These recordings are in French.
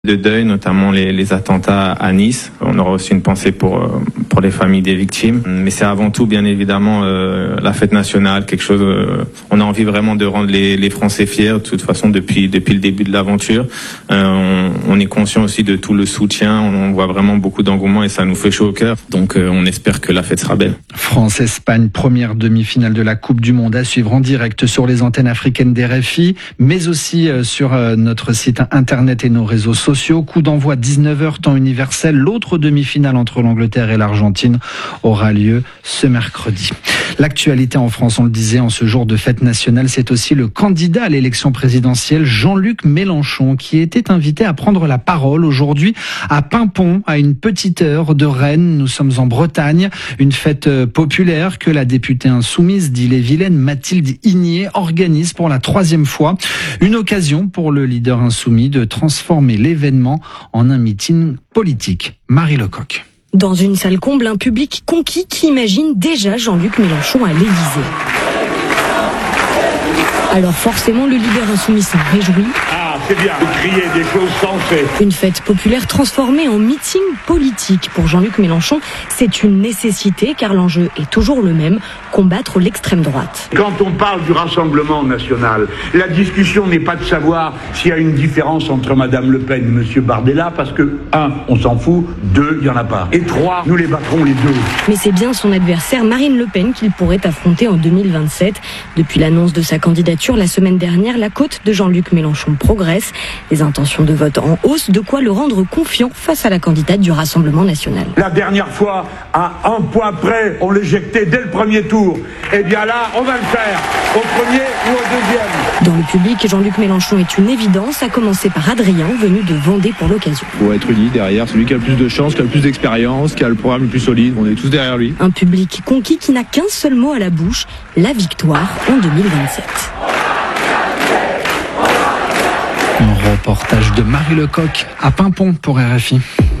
de deuil, notamment les attentats à Nice. On aura aussi une pensée pour les familles des victimes. Mais c'est avant tout, bien évidemment, la fête nationale, quelque chose. On a envie vraiment de rendre les Français fiers. De toute façon, depuis le début de l'aventure, on est conscient aussi de tout le soutien. On voit vraiment beaucoup d'engouement et ça nous fait chaud au cœur. Donc, on espère que la fête sera belle. France-Espagne, première demi-finale de la Coupe du Monde à suivre en direct sur les antennes africaines d'RFI, mais aussi sur notre site internet et nos réseaux sociaux. Coup d'envoi 19h temps universel. L'autre demi-finale entre l'Angleterre et l'Argentine aura lieu ce mercredi. L'actualité en France, on le disait, en ce jour de fête nationale, c'est aussi le candidat à l'élection présidentielle, Jean-Luc Mélenchon, qui était invité à prendre la parole aujourd'hui à Paimpont, à une petite heure de Rennes. Nous sommes en Bretagne, une fête populaire que la députée insoumise d'Ille-et-Vilaine, Mathilde Igné, organise pour la 3e fois. Une occasion pour le leader insoumis de transformer l'événement en un meeting politique. Marie Lecoq. Dans une salle comble, un public conquis qui imagine déjà Jean-Luc Mélenchon à l'Élysée. Alors forcément, le leader insoumis s'en réjouit. Ah, c'est bien, vous criez des choses sensées. Une fête populaire transformée en meeting politique. Pour Jean-Luc Mélenchon, c'est une nécessité car l'enjeu est toujours le même, combattre l'extrême droite. Quand on parle du Rassemblement national, la discussion n'est pas de savoir s'il y a une différence entre Madame Le Pen et Monsieur Bardella, parce que 1, on s'en fout, 2, il n'y en a pas. Et 3, nous les battrons les deux. Mais c'est bien son adversaire Marine Le Pen qu'il pourrait affronter en 2027. Depuis l'annonce de sa candidature la semaine dernière, la cote de Jean-Luc Mélenchon progresse. Les intentions de vote en hausse, de quoi le rendre confiant face à la candidate du Rassemblement national. La dernière fois, à 1 point près, on l'éjectait dès le premier tour. Eh bien là, on va le faire, au premier ou au deuxième. Dans le public, Jean-Luc Mélenchon est une évidence, à commencer par Adrien, venu de Vendée pour l'occasion. Il faut être uni derrière celui qui a le plus de chance, qui a le plus d'expérience, qui a le programme le plus solide. On est tous derrière lui. Un public conquis qui n'a qu'un seul mot à la bouche, la victoire en 2027. Un reportage de Marie Lecoq à Paimpont pour RFI.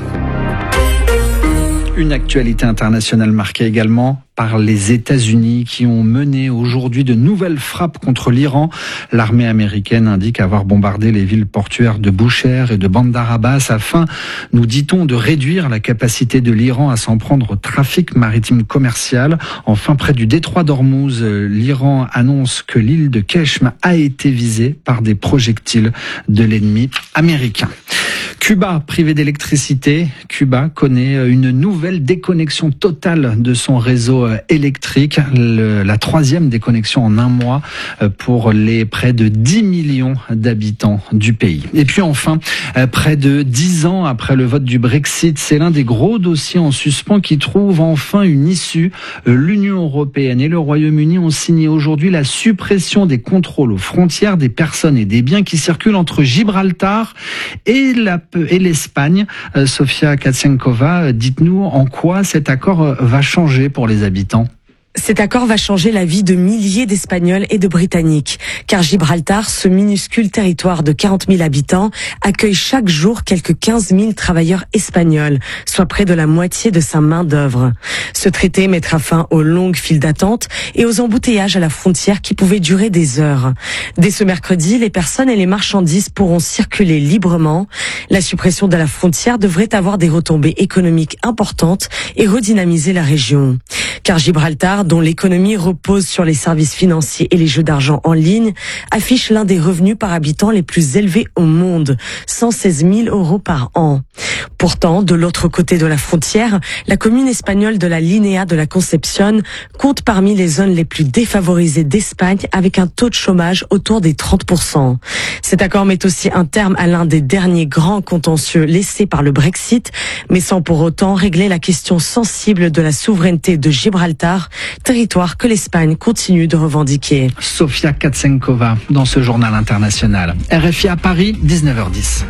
Une actualité internationale marquée également par les États-Unis qui ont mené aujourd'hui de nouvelles frappes contre l'Iran. L'armée américaine indique avoir bombardé les villes portuaires de Boucher et de Bandar Abbas afin, nous dit-on, de réduire la capacité de l'Iran à s'en prendre au trafic maritime commercial. Enfin, près du détroit d'Ormuz, l'Iran annonce que l'île de Keshm a été visée par des projectiles de l'ennemi américain. Cuba, privé d'électricité, Cuba connaît une nouvelle déconnexion totale de son réseau électrique, la 3e déconnexion en un mois pour les près de 10 millions d'habitants du pays. Et puis enfin, près de 10 ans après le vote du Brexit, c'est l'un des gros dossiers en suspens qui trouve enfin une issue. L'Union européenne et le Royaume-Uni ont signé aujourd'hui la suppression des contrôles aux frontières des personnes et des biens qui circulent entre Gibraltar et l'Espagne. Sofia Katsiankova, dites-nous en quoi cet accord va changer pour les habitants. Cet accord va changer la vie de milliers d'Espagnols et de Britanniques, car Gibraltar, ce minuscule territoire de 40 000 habitants, accueille chaque jour quelques 15 000 travailleurs espagnols, soit près de la moitié de sa main-d'œuvre. Ce traité mettra fin aux longues files d'attente et aux embouteillages à la frontière qui pouvaient durer des heures. Dès ce mercredi, les personnes et les marchandises pourront circuler librement. La suppression de la frontière devrait avoir des retombées économiques importantes et redynamiser la région. Car Gibraltar, dont l'économie repose sur les services financiers et les jeux d'argent en ligne, affiche l'un des revenus par habitant les plus élevés au monde, 116 000 € par an. Pourtant, de l'autre côté de la frontière, la commune espagnole de la Linéa de la Concepción compte parmi les zones les plus défavorisées d'Espagne avec un taux de chômage autour des 30%. Cet accord met aussi un terme à l'un des derniers grands contentieux laissés par le Brexit, mais sans pour autant régler la question sensible de la souveraineté de Gibraltar, territoire que l'Espagne continue de revendiquer. Sofia Katsiankova dans ce journal international. RFI à Paris, 19h10.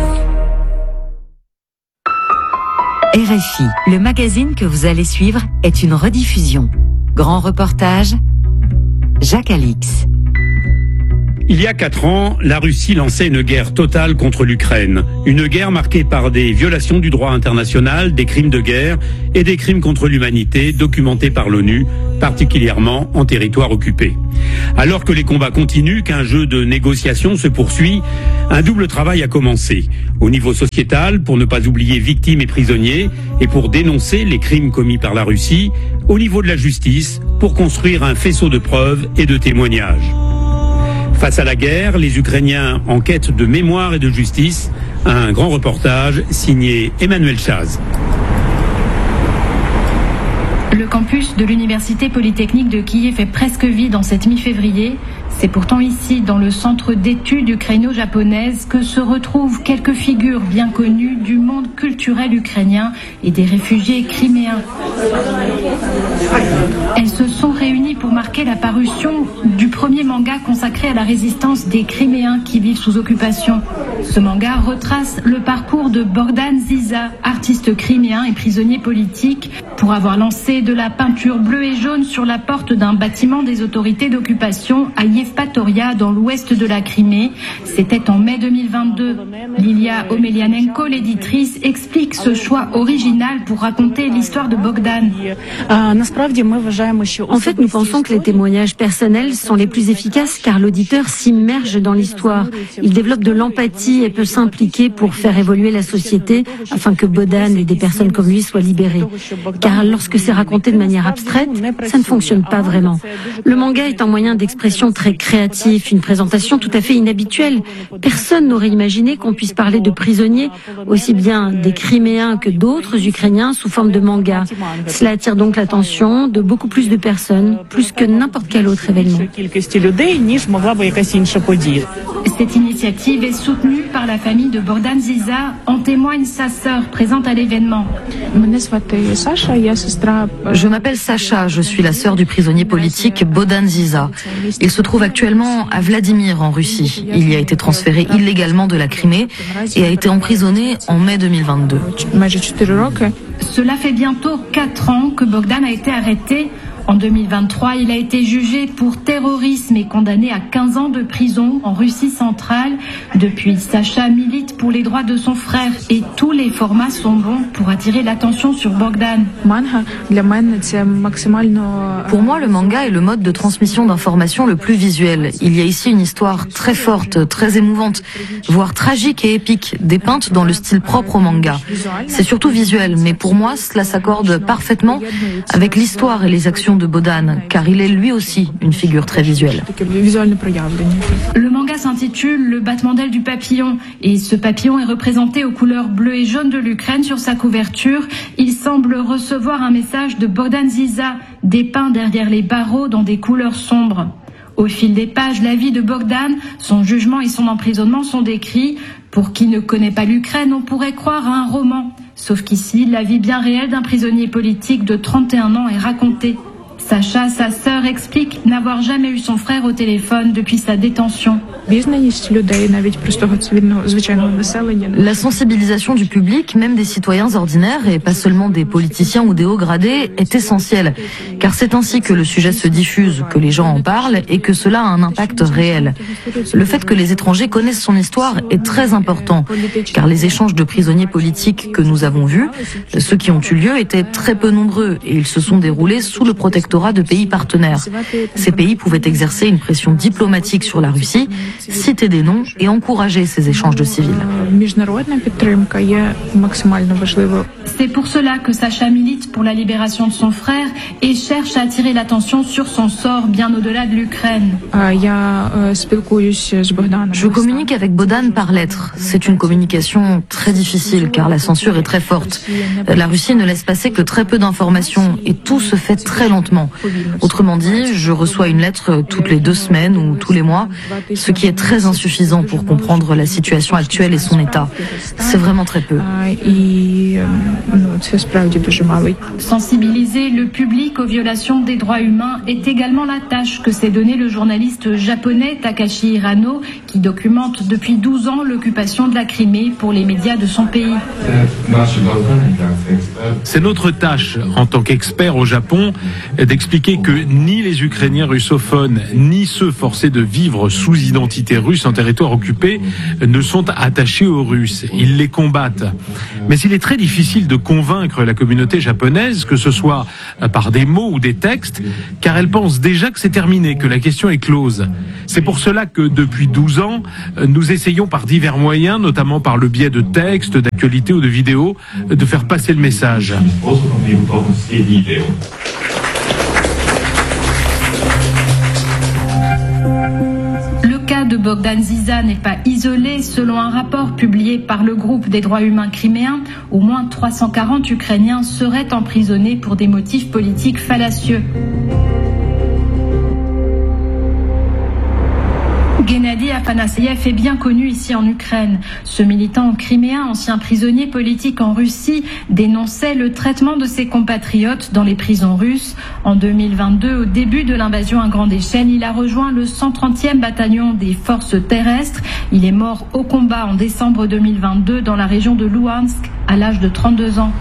RFI, le magazine que vous allez suivre est une rediffusion. Grand reportage, Jacques Alix. Il y a 4 ans, la Russie lançait une guerre totale contre l'Ukraine. Une guerre marquée par des violations du droit international, des crimes de guerre et des crimes contre l'humanité documentés par l'ONU, particulièrement en territoire occupé. Alors que les combats continuent, qu'un jeu de négociation se poursuit, un double travail a commencé. Au niveau sociétal, pour ne pas oublier victimes et prisonniers, et pour dénoncer les crimes commis par la Russie. Au niveau de la justice, pour construire un faisceau de preuves et de témoignages. Face à la guerre, les Ukrainiens en quête de mémoire et de justice. Un grand reportage signé Emmanuel Chaz. Le campus de l'Université Polytechnique de Kiev est presque vide en cette mi-février. C'est pourtant ici, dans le centre d'études ukraino-japonaises, que se retrouvent quelques figures bien connues du monde culturel ukrainien et des réfugiés criméens. Elles se sont réunies pour marquer la parution du premier manga consacré à la résistance des Criméens qui vivent sous occupation. Ce manga retrace le parcours de Bogdan Ziza, artiste criméen et prisonnier politique, pour avoir lancé de la peinture bleue et jaune sur la porte d'un bâtiment des autorités d'occupation à Yevpatoria, dans l'ouest de la Crimée. C'était en mai 2022. Lilia Omelianenko, l'éditrice, explique ce choix original pour raconter l'histoire de Bogdan. En fait, nous pensons que les témoignages personnels sont les plus efficaces car l'auditeur s'immerge dans l'histoire. Il développe de l'empathie et peut s'impliquer pour faire évoluer la société afin que Bogdan et des personnes comme lui soient libérées. Car lorsque c'est raconté de manière abstraite, ça ne fonctionne pas vraiment. Le manga est un moyen d'expression très créatif, une présentation tout à fait inhabituelle. Personne n'aurait imaginé qu'on puisse parler de prisonniers, aussi bien des Criméens que d'autres Ukrainiens sous forme de manga. Cela attire donc l'attention de beaucoup plus de personnes, plus que n'importe quel autre événement. Cette initiative est soutenue par la famille de Bogdan Ziza, en témoigne sa sœur présente à l'événement. Je m'appelle Sacha, je suis la sœur du prisonnier politique Bogdan Ziza. Il se trouve actuellement à Vladimir en Russie. Il y a été transféré illégalement de la Crimée et a été emprisonné en mai 2022. Cela fait bientôt 4 ans que Bogdan a été arrêté. En 2023, il a été jugé pour terrorisme et condamné à 15 ans de prison en Russie centrale. Depuis, Sacha milite pour les droits de son frère et tous les formats sont bons pour attirer l'attention sur Bogdan. Pour moi, le manga est le mode de transmission d'informations le plus visuel. Il y a ici une histoire très forte, très émouvante, voire tragique et épique, dépeinte dans le style propre au manga. C'est surtout visuel, mais pour moi, cela s'accorde parfaitement avec l'histoire et les actions de Bogdan, car il est lui aussi une figure très visuelle. Le manga s'intitule Le battement d'aile du papillon et ce papillon est représenté aux couleurs bleues et jaunes de l'Ukraine sur sa couverture. Il semble recevoir un message de Bogdan Ziza, dépeint derrière les barreaux dans des couleurs sombres. Au fil des pages, la vie de Bogdan, son jugement et son emprisonnement sont décrits. Pour qui ne connaît pas l'Ukraine, on pourrait croire à un roman. Sauf qu'ici, la vie bien réelle d'un prisonnier politique de 31 ans est racontée. Sacha, sa sœur, explique n'avoir jamais eu son frère au téléphone depuis sa détention. La sensibilisation du public, même des citoyens ordinaires et pas seulement des politiciens ou des hauts gradés, est essentielle. Car c'est ainsi que le sujet se diffuse, que les gens en parlent et que cela a un impact réel. Le fait que les étrangers connaissent son histoire est très important. Car les échanges de prisonniers politiques que nous avons vus, ceux qui ont eu lieu étaient très peu nombreux et ils se sont déroulés sous le protectorat de pays partenaires. Ces pays pouvaient exercer une pression diplomatique sur la Russie, citer des noms et encourager ces échanges de civils. C'est pour cela que Sacha milite pour la libération de son frère et cherche à attirer l'attention sur son sort bien au-delà de l'Ukraine. Je communique avec Bogdan par lettres. C'est une communication très difficile car la censure est très forte. La Russie ne laisse passer que très peu d'informations et tout se fait très lentement. Autrement dit, je reçois une lettre toutes les 2 semaines ou tous les mois, ce qui est très insuffisant pour comprendre la situation actuelle et son état. C'est vraiment très peu. Sensibiliser le public aux violations des droits humains est également la tâche que s'est donnée le journaliste japonais Takashi Hirano, qui documente depuis 12 ans l'occupation de la Crimée pour les médias de son pays. C'est notre tâche, en tant qu'expert au Japon, d'expliquer expliqué que ni les Ukrainiens russophones, ni ceux forcés de vivre sous identité russe en territoire occupé ne sont attachés aux Russes. Ils les combattent. Mais il est très difficile de convaincre la communauté japonaise, que ce soit par des mots ou des textes, car elle pense déjà que c'est terminé, que la question est close. C'est pour cela que depuis 12 ans, nous essayons par divers moyens, notamment par le biais de textes, d'actualités ou de vidéos, de faire passer le message. Le cas de Bogdan Ziza n'est pas isolé. Selon un rapport publié par le groupe des droits humains criméens, au moins 340 Ukrainiens seraient emprisonnés pour des motifs politiques fallacieux. Gennady Afanasiev est bien connu ici en Ukraine. Ce militant criméen, ancien prisonnier politique en Russie, dénonçait le traitement de ses compatriotes dans les prisons russes. En 2022, au début de l'invasion à grande échelle, il a rejoint le 130e bataillon des forces terrestres. Il est mort au combat en décembre 2022 dans la région de Louhansk à l'âge de 32 ans.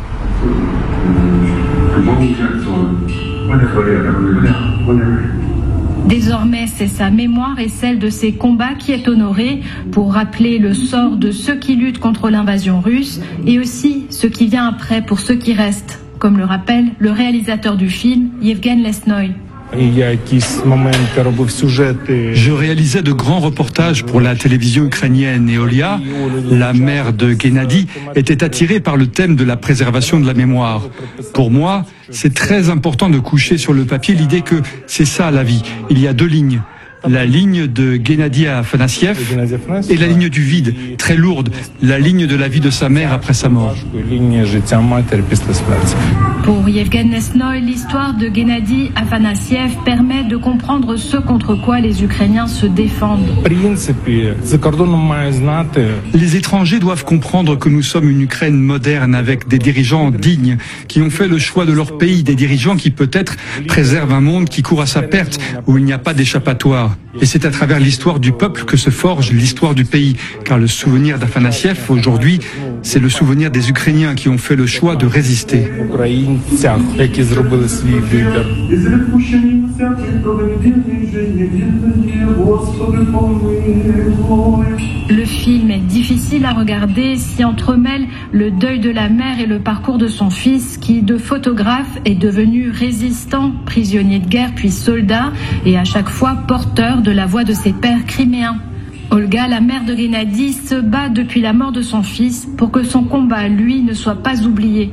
Désormais, c'est sa mémoire et celle de ses combats qui est honorée pour rappeler le sort de ceux qui luttent contre l'invasion russe et aussi ce qui vient après pour ceux qui restent, comme le rappelle le réalisateur du film, Yevgen Lesnoy. Je réalisais de grands reportages pour la télévision ukrainienne et Olia, la mère de Gennady, était attirée par le thème de la préservation de la mémoire. Pour moi, c'est très important de coucher sur le papier l'idée que c'est ça la vie. Il y a deux lignes. La ligne de Gennady Afanasiev et la ligne du vide, très lourde, la ligne de la vie de sa mère après sa mort. Pour Yevgen Lesnoy, l'histoire de Gennady Afanasiev permet de comprendre ce contre quoi les Ukrainiens se défendent. Les étrangers doivent comprendre que nous sommes une Ukraine moderne avec des dirigeants dignes qui ont fait le choix de leur pays, des dirigeants qui peut-être préservent un monde qui court à sa perte, où il n'y a pas d'échappatoire. Et c'est à travers l'histoire du peuple que se forge l'histoire du pays, car le souvenir d'Afanasiev aujourd'hui, c'est le souvenir des Ukrainiens qui ont fait le choix de résister. Le film est difficile à regarder, s'y entremêle le deuil de la mère et le parcours de son fils qui, de photographe, est devenu résistant, prisonnier de guerre puis soldat et à chaque fois porteur de la voix de ses pères criméens. Olga, la mère de Gennady, se bat depuis la mort de son fils pour que son combat, lui, ne soit pas oublié.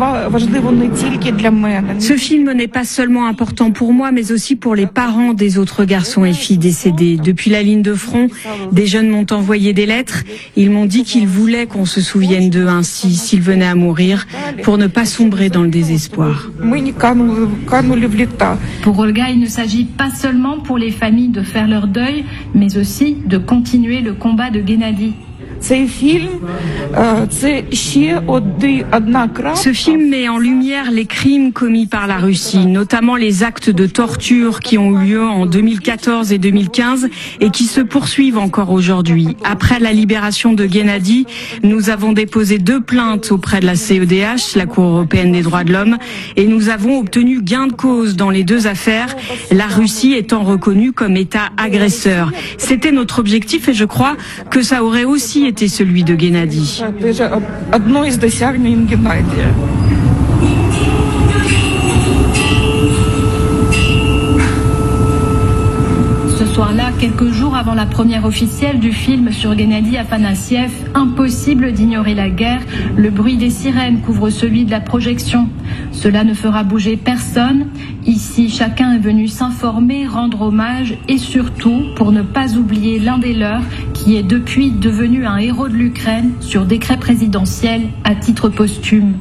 Ce film n'est pas seulement important pour moi, mais aussi pour les parents des autres garçons et filles décédés. Depuis la ligne de front, des jeunes m'ont envoyé des lettres. Ils m'ont dit qu'ils voulaient qu'on se souvienne d'eux ainsi, s'ils venaient à mourir, pour ne pas sombrer dans le désespoir. Pour Olga, il ne s'agit pas seulement pour les familles de faire leur deuil, mais aussi de continuer le combat de Gennady. Ce film met en lumière les crimes commis par la Russie, notamment les actes de torture qui ont eu lieu en 2014 et 2015 et qui se poursuivent encore aujourd'hui. Après la libération de Gennady, nous avons déposé 2 plaintes auprès de la CEDH, la Cour européenne des droits de l'homme, et nous avons obtenu gain de cause dans les 2 affaires, la Russie étant reconnue comme État agresseur. C'était notre objectif et je crois que ça aurait aussi été celui de Gennady. Ce soir-là, quelques jours avant la première officielle du film sur Gennady Afanasiev, impossible d'ignorer la guerre, le bruit des sirènes couvre celui de la projection. Cela ne fera bouger personne. Ici, chacun est venu s'informer, rendre hommage et surtout pour ne pas oublier l'un des leurs qui est depuis devenu un héros de l'Ukraine sur décret présidentiel à titre posthume.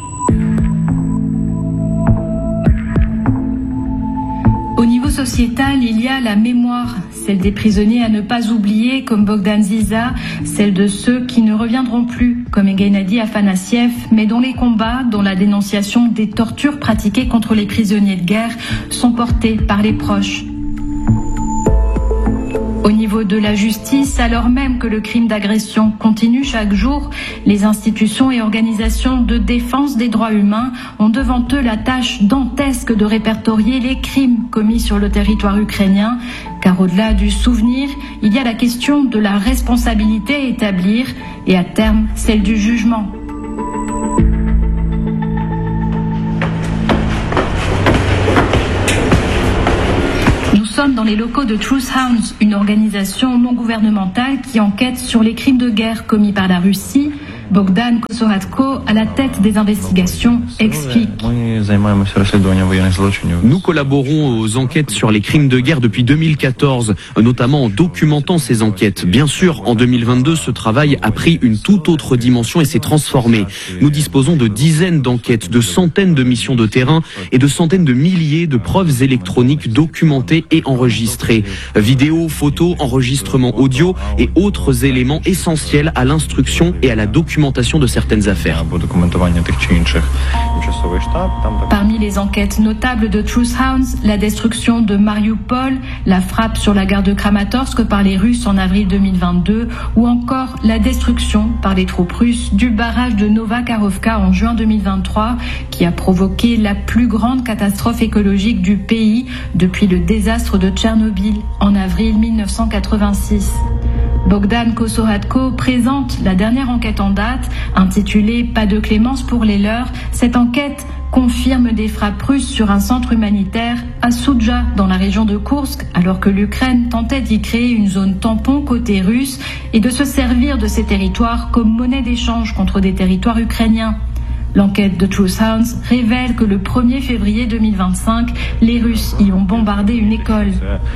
Au niveau sociétal, il y a la mémoire, celle des prisonniers à ne pas oublier, comme Bogdan Ziza, celle de ceux qui ne reviendront plus, comme Gennady Afanasiev, mais dont les combats, dont la dénonciation des tortures pratiquées contre les prisonniers de guerre sont portés par les proches. Au niveau niveau de la justice, alors même que le crime d'agression continue chaque jour. Les institutions et organisations de défense des droits humains ont devant eux la tâche dantesque de répertorier les crimes commis sur le territoire ukrainien. Car au-delà du souvenir, il y a la question de la responsabilité à établir et à terme celle du jugement. Nous sommes dans les locaux de Truth Hounds, une organisation non gouvernementale qui enquête sur les crimes de guerre commis par la Russie. Bogdan Kosoratko, à la tête des investigations, explique. Nous collaborons aux enquêtes sur les crimes de guerre depuis 2014, notamment en documentant ces enquêtes. Bien sûr, en 2022, ce travail a pris une toute autre dimension et s'est transformé. Nous disposons de dizaines d'enquêtes, de centaines de missions de terrain et de centaines de milliers de preuves électroniques documentées et enregistrées. Vidéos, photos, enregistrements audio et autres éléments essentiels à l'instruction et à la documentation de certaines affaires. Parmi les enquêtes notables de Truth Hounds, la destruction de Mariupol, la frappe sur la gare de Kramatorsk par les Russes en avril 2022 ou encore la destruction par les troupes russes du barrage de Novakarovka en juin 2023 qui a provoqué la plus grande catastrophe écologique du pays depuis le désastre de Tchernobyl en avril 1986. Bogdan Kosoratko présente la dernière enquête en date, intitulée « Pas de clémence pour les leurs ». Cette enquête confirme des frappes russes sur un centre humanitaire à Soudja, dans la région de Koursk, alors que l'Ukraine tentait d'y créer une zone tampon côté russe et de se servir de ces territoires comme monnaie d'échange contre des territoires ukrainiens. L'enquête de Truth Hounds révèle que le 1er février 2025, les Russes y ont bombardé une école.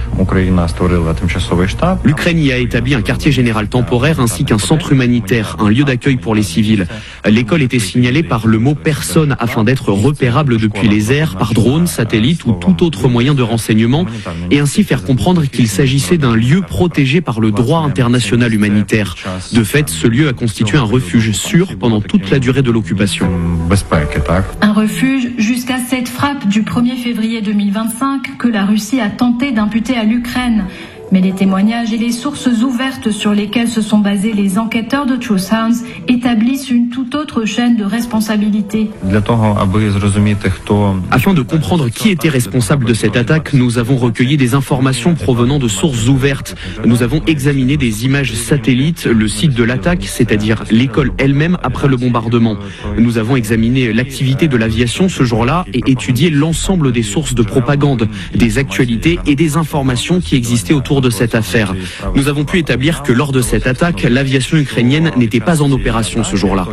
L'Ukraine y a établi un quartier général temporaire ainsi qu'un centre humanitaire, un lieu d'accueil pour les civils. L'école était signalée par le mot personne afin d'être repérable depuis les airs, par drone, satellite ou tout autre moyen de renseignement et ainsi faire comprendre qu'il s'agissait d'un lieu protégé par le droit international humanitaire. De fait, ce lieu a constitué un refuge sûr pendant toute la durée de l'occupation. Un refuge jusqu'à cette frappe du 1er février 2025 que la Russie a tenté d'imputer à l'Ukraine. Mais les témoignages et les sources ouvertes sur lesquelles se sont basés les enquêteurs de Truth Hounds établissent une toute autre chaîne de responsabilité. Afin de comprendre qui était responsable de cette attaque, nous avons recueilli des informations provenant de sources ouvertes. Nous avons examiné des images satellites, le site de l'attaque, c'est-à-dire l'école elle-même après le bombardement. Nous avons examiné l'activité de l'aviation ce jour-là et étudié l'ensemble des sources de propagande, des actualités et des informations qui existaient autour de cette affaire. Nous avons pu établir que lors de cette attaque, l'aviation ukrainienne n'était pas en opération ce jour-là.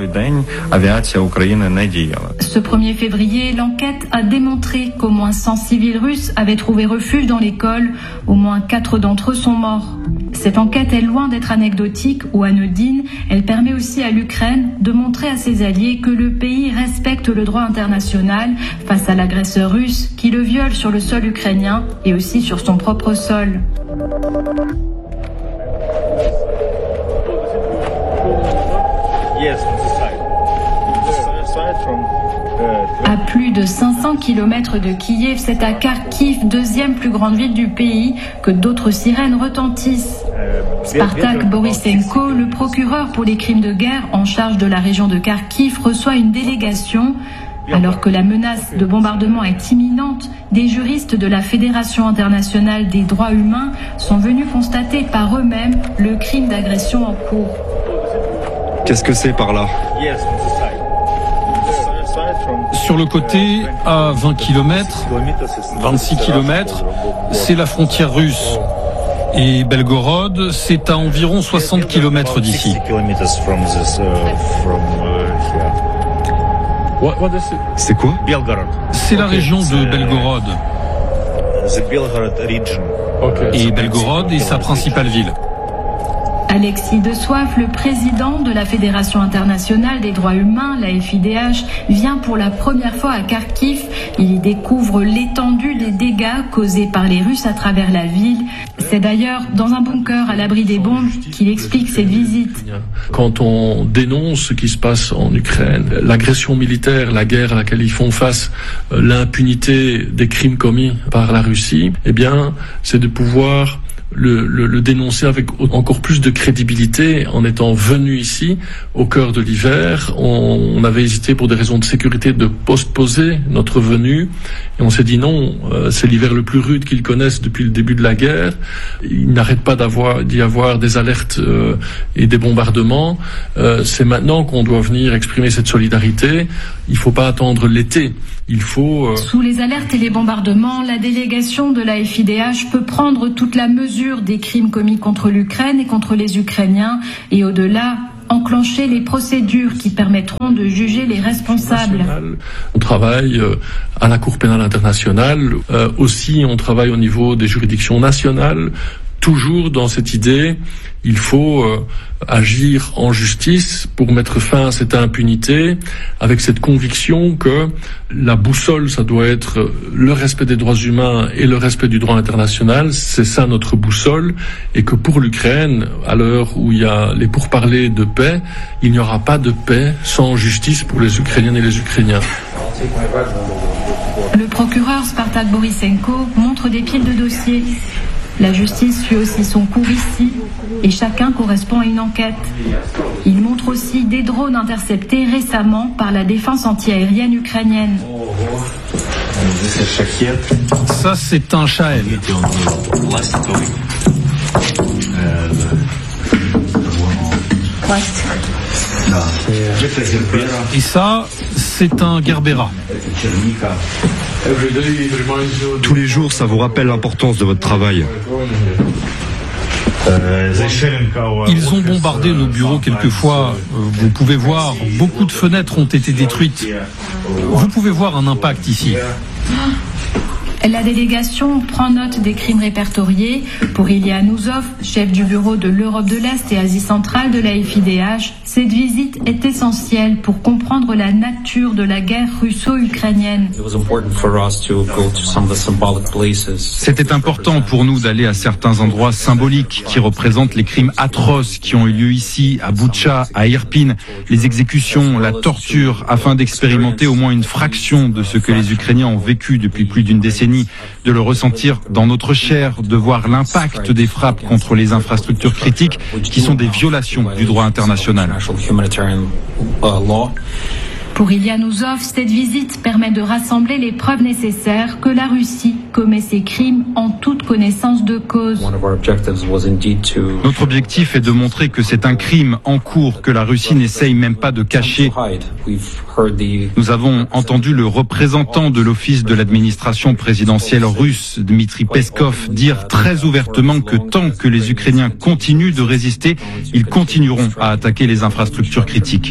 Ce 1er février, l'enquête a démontré qu'au moins 100 civils russes avaient trouvé refuge dans l'école. Au moins 4 d'entre eux sont morts. Cette enquête est loin d'être anecdotique ou anodine. Elle permet aussi à l'Ukraine de montrer à ses alliés que le pays respecte le droit international face à l'agresseur russe qui le viole sur le sol ukrainien et aussi sur son propre sol. À plus de 500 km de Kiev, c'est à Kharkiv, deuxième plus grande ville du pays, que d'autres sirènes retentissent. Spartak Borisenko, le procureur pour les crimes de guerre en charge de la région de Kharkiv, reçoit une délégation. Alors que la menace de bombardement est imminente, des juristes de la Fédération internationale des droits humains sont venus constater par eux-mêmes le crime d'agression en cours. Qu'est-ce que c'est par là ? Sur le côté, à 20 km, 26 km, c'est la frontière russe. Et Belgorod, c'est à environ 60 km d'ici. C'est quoi ? C'est la région de Belgorod. Et Belgorod est sa principale ville. Alexis de Soif, le président de la Fédération internationale des droits humains, la FIDH, vient pour la première fois à Kharkiv. Il y découvre l'étendue des dégâts causés par les Russes à travers la ville. C'est d'ailleurs dans un bunker à l'abri des bombes qu'il explique cette visite. Quand on dénonce ce qui se passe en Ukraine, l'agression militaire, la guerre à laquelle ils font face, l'impunité des crimes commis par la Russie, eh bien, c'est de pouvoir le dénoncer avec encore plus de crédibilité en étant venu ici au cœur de l'hiver. On avait hésité pour des raisons de sécurité de postposer notre venue et on s'est dit non, c'est l'hiver le plus rude qu'ils connaissent depuis le début de la guerre. Il n'arrête pas d'y avoir des alertes et des bombardements. C'est maintenant qu'on doit venir exprimer cette solidarité. Il ne faut pas attendre l'été. Il faut... Sous les alertes et les bombardements, la délégation de la FIDH peut prendre toute la mesure des crimes commis contre l'Ukraine et contre les Ukrainiens et au-delà, enclencher les procédures qui permettront de juger les responsables. On travaille à la Cour pénale internationale. Aussi, on travaille au niveau des juridictions nationales. Toujours dans cette idée, il faut agir en justice pour mettre fin à cette impunité, avec cette conviction que la boussole, ça doit être le respect des droits humains et le respect du droit international. C'est ça notre boussole, et que pour l'Ukraine, à l'heure où il y a les pourparlers de paix, il n'y aura pas de paix sans justice pour les Ukrainiennes et les Ukrainiens. Le procureur Spartak Borisenko montre des piles de dossiers. La justice suit aussi son cours ici, et chacun correspond à une enquête. Il montre aussi des drones interceptés récemment par la défense antiaérienne ukrainienne. Ça, c'est un Shahed. Et ça, c'est un Gerbera. Tous les jours, ça vous rappelle l'importance de votre travail. Ils ont bombardé nos bureaux quelquefois. Vous pouvez voir, beaucoup de fenêtres ont été détruites. Vous pouvez voir un impact ici. La délégation prend note des crimes répertoriés. Pour Ilya Nouzov, chef du bureau de l'Europe de l'Est et Asie centrale de la FIDH, cette visite est essentielle pour comprendre la nature de la guerre russo-ukrainienne. C'était important pour nous d'aller à certains endroits symboliques qui représentent les crimes atroces qui ont eu lieu ici, à Boutcha, à Irpin, les exécutions, la torture, afin d'expérimenter au moins une fraction de ce que les Ukrainiens ont vécu depuis plus d'une décennie, de le ressentir dans notre chair, de voir l'impact des frappes contre les infrastructures critiques qui sont des violations du droit international. Pour Ilya Nouzov, cette visite permet de rassembler les preuves nécessaires que la Russie commet ces crimes en toute connaissance de cause. Notre objectif est de montrer que c'est un crime en cours que la Russie n'essaye même pas de cacher. Nous avons entendu le représentant de l'office de l'administration présidentielle russe, Dmitri Peskov, dire très ouvertement que tant que les Ukrainiens continuent de résister, ils continueront à attaquer les infrastructures critiques.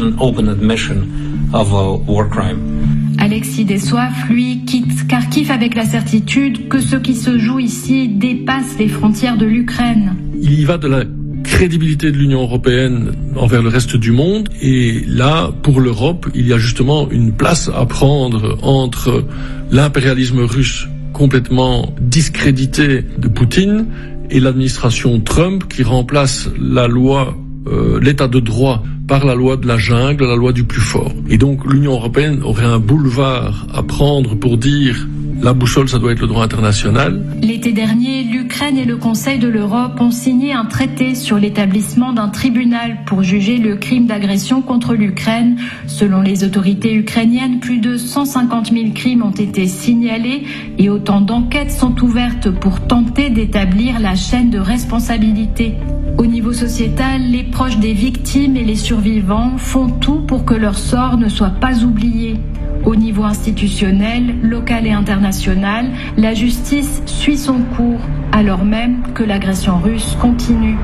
Alexis Dessoif, lui, quitte Kharkiv avec la certitude que ce qui se joue ici dépasse les frontières de l'Ukraine. Il y va de la crédibilité de l'Union européenne envers le reste du monde, et là, pour l'Europe, il y a justement une place à prendre entre l'impérialisme russe complètement discrédité de Poutine et l'administration Trump qui remplace la loi, l'état de droit par la loi de la jungle, la loi du plus fort. Et donc l'Union européenne aurait un boulevard à prendre pour dire la boussole, ça doit être le droit international. L'été dernier, l'Ukraine et le Conseil de l'Europe ont signé un traité sur l'établissement d'un tribunal pour juger le crime d'agression contre l'Ukraine. Selon les autorités ukrainiennes, plus de 150 000 crimes ont été signalés et autant d'enquêtes sont ouvertes pour tenter d'établir la chaîne de responsabilité. Au niveau sociétal, les proches des victimes et les survivants font tout pour que leur sort ne soit pas oublié. Au niveau institutionnel, local et international, la justice suit son cours, alors même que l'agression russe continue.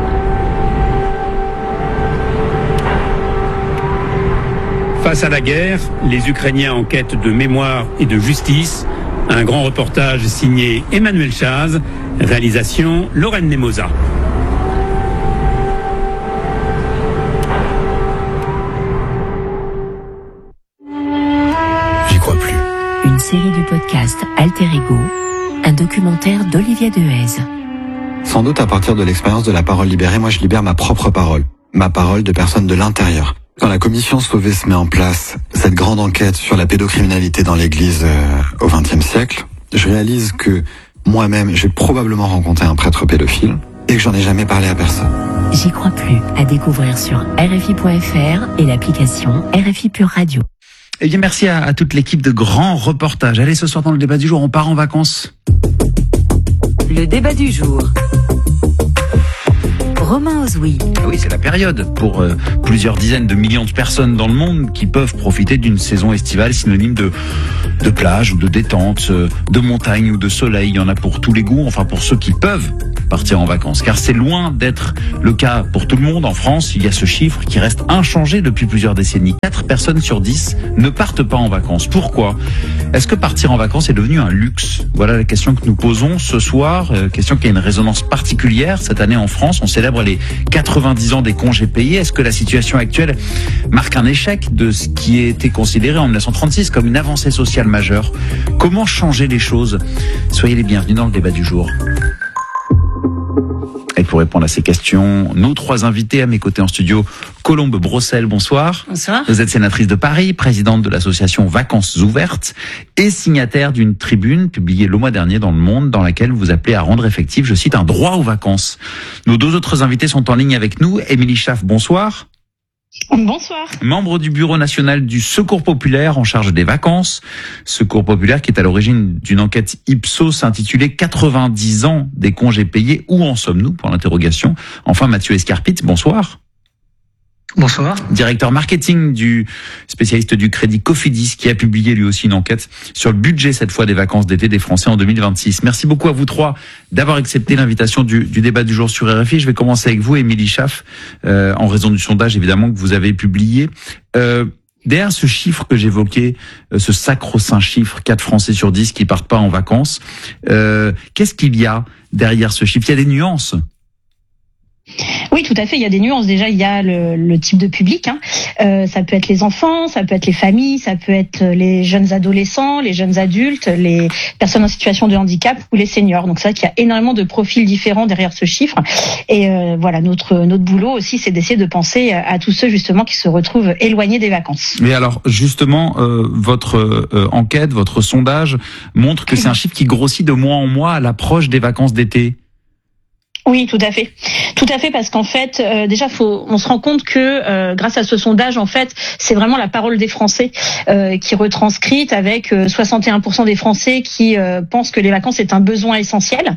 Face à la guerre, les Ukrainiens en quête de mémoire et de justice. Un grand reportage signé Emmanuel Chaz, réalisation Lorraine Nemosa. Une série du podcast Alter Ego, un documentaire d'Olivier Dehaze. Sans doute à partir de l'expérience de la parole libérée, moi je libère ma propre parole, ma parole de personne de l'intérieur. Quand la commission Sauvé se met en place, cette grande enquête sur la pédocriminalité dans l'Église au XXe siècle, je réalise que moi-même, j'ai probablement rencontré un prêtre pédophile et que j'en ai jamais parlé à personne. J'y crois plus, à découvrir sur RFI.fr et l'application RFI Pure Radio. Eh bien, merci à toute l'équipe de Grands Reportages. Allez, ce soir dans le débat du jour, on part en vacances. Le débat du jour. Romain Ozoui. Oui, c'est la période pour plusieurs dizaines de millions de personnes dans le monde qui peuvent profiter d'une saison estivale synonyme de plage ou de détente, de montagne ou de soleil. Il y en a pour tous les goûts, enfin pour ceux qui peuvent partir en vacances. Car c'est loin d'être le cas pour tout le monde. En France, il y a ce chiffre qui reste inchangé depuis plusieurs décennies. 4 personnes sur 10 ne partent pas en vacances. Pourquoi ? Est-ce que partir en vacances est devenu un luxe ? Voilà la question que nous posons ce soir. Question qui a une résonance particulière. Cette année en France, on célèbre les 90 ans des congés payés. Est-ce que la situation actuelle marque un échec de ce qui était considéré en 1936 comme une avancée sociale majeure ? Comment changer les choses ? Soyez les bienvenus dans le débat du jour. Et pour répondre à ces questions, nos 3 invités à mes côtés en studio, Colombe Brossel, bonsoir. Bonsoir. Vous êtes sénatrice de Paris, présidente de l'association Vacances Ouvertes et signataire d'une tribune publiée le mois dernier dans Le Monde dans laquelle vous appelez à rendre effectif, je cite, un droit aux vacances. Nos 2 autres invités sont en ligne avec nous. Émilie Schaff, bonsoir. Bonsoir. Membre du Bureau national du Secours populaire en charge des vacances. Secours populaire qui est à l'origine d'une enquête Ipsos intitulée 90 ans des congés payés. Où en sommes-nous ? Pour l'interrogation. Enfin, Mathieu Escarpit, bonsoir. Bonsoir. Directeur marketing du spécialiste du crédit Cofidis qui a publié lui aussi une enquête sur le budget cette fois des vacances d'été des Français en 2026. Merci beaucoup à vous 3 d'avoir accepté l'invitation du débat du jour sur RFI. Je vais commencer avec vous, Émilie Schaff, en raison du sondage évidemment que vous avez publié. Derrière ce chiffre que j'évoquais, ce sacro-saint chiffre, 4 Français sur 10 qui partent pas en vacances, qu'est-ce qu'il y a derrière ce chiffre ? Il y a des nuances. Oui, tout à fait. Il y a des nuances. Déjà, il y a le type de public. Ça peut être les enfants, ça peut être les familles, ça peut être les jeunes adolescents, les jeunes adultes, les personnes en situation de handicap ou les seniors. Donc c'est vrai qu'il y a énormément de profils différents derrière ce chiffre. Et voilà, notre boulot aussi, c'est d'essayer de penser à tous ceux justement qui se retrouvent éloignés des vacances. Mais alors justement, votre enquête, votre sondage montre que c'est un chiffre qui grossit de mois en mois à l'approche des vacances d'été. Oui, tout à fait. Tout à fait, parce qu'en fait, déjà, on se rend compte que grâce à ce sondage, en fait, c'est vraiment la parole des Français qui est retranscrite avec 61% des Français qui pensent que les vacances c'est un besoin essentiel.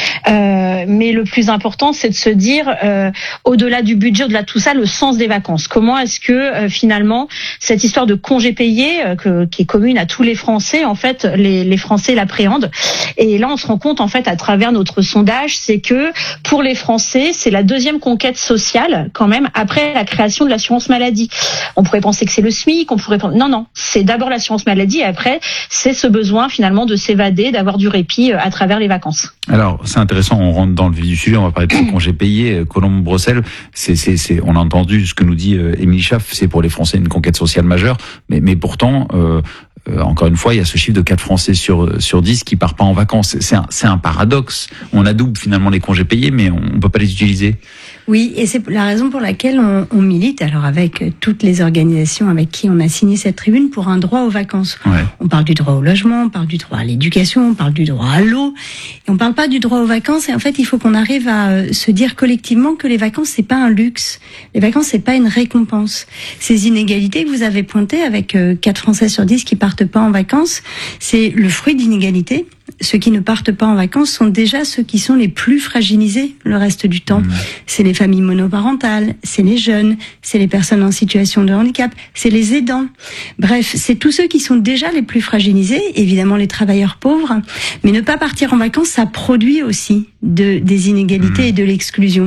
Mais le plus important, c'est de se dire, au-delà du budget, au-delà de tout ça, le sens des vacances. Comment est-ce que finalement cette histoire de congés payés, qui est commune à tous les Français, en fait, les Français l'appréhendent. Et là, on se rend compte, en fait, à travers notre sondage, c'est que pour les Français, c'est la deuxième conquête sociale, quand même, après la création de l'assurance maladie. On pourrait penser que c'est le SMIC, non, c'est d'abord l'assurance maladie, et après, c'est ce besoin, finalement, de s'évader, d'avoir du répit à travers les vacances. Alors, c'est intéressant, on rentre dans le vif du sujet, on va parler de ces congés payés. Colombe Brossel, on a entendu ce que nous dit Émilie Schaff, c'est pour les Français une conquête sociale majeure, mais pourtant, encore une fois, il y a ce chiffre de 4 Français sur 10 qui partent pas en vacances. C'est un paradoxe. On adoube finalement les congés payés, mais on peut pas les utiliser. Oui, et c'est la raison pour laquelle on milite, alors avec toutes les organisations avec qui on a signé cette tribune, pour un droit aux vacances. Ouais. On parle du droit au logement, on parle du droit à l'éducation, on parle du droit à l'eau, et on parle pas du droit aux vacances. Et en fait, il faut qu'on arrive à se dire collectivement que les vacances, c'est pas un luxe. Les vacances, c'est pas une récompense. Ces inégalités que vous avez pointées avec 4 Français sur 10 qui partent pas en vacances, c'est le fruit d'inégalités. Ceux qui ne partent pas en vacances sont déjà ceux qui sont les plus fragilisés le reste du temps. C'est les familles monoparentales, c'est les jeunes, c'est les personnes en situation de handicap, c'est les aidants. Bref, c'est tous ceux qui sont déjà les plus fragilisés, évidemment les travailleurs pauvres. Mais ne pas partir en vacances, ça produit aussi des inégalités et de l'exclusion.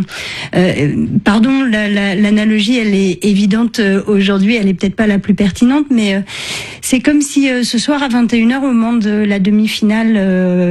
Pardon, l'analogie, elle est évidente aujourd'hui, elle est peut-être pas la plus pertinente, mais c'est comme si ce soir à 21h, au moment de la demi-finale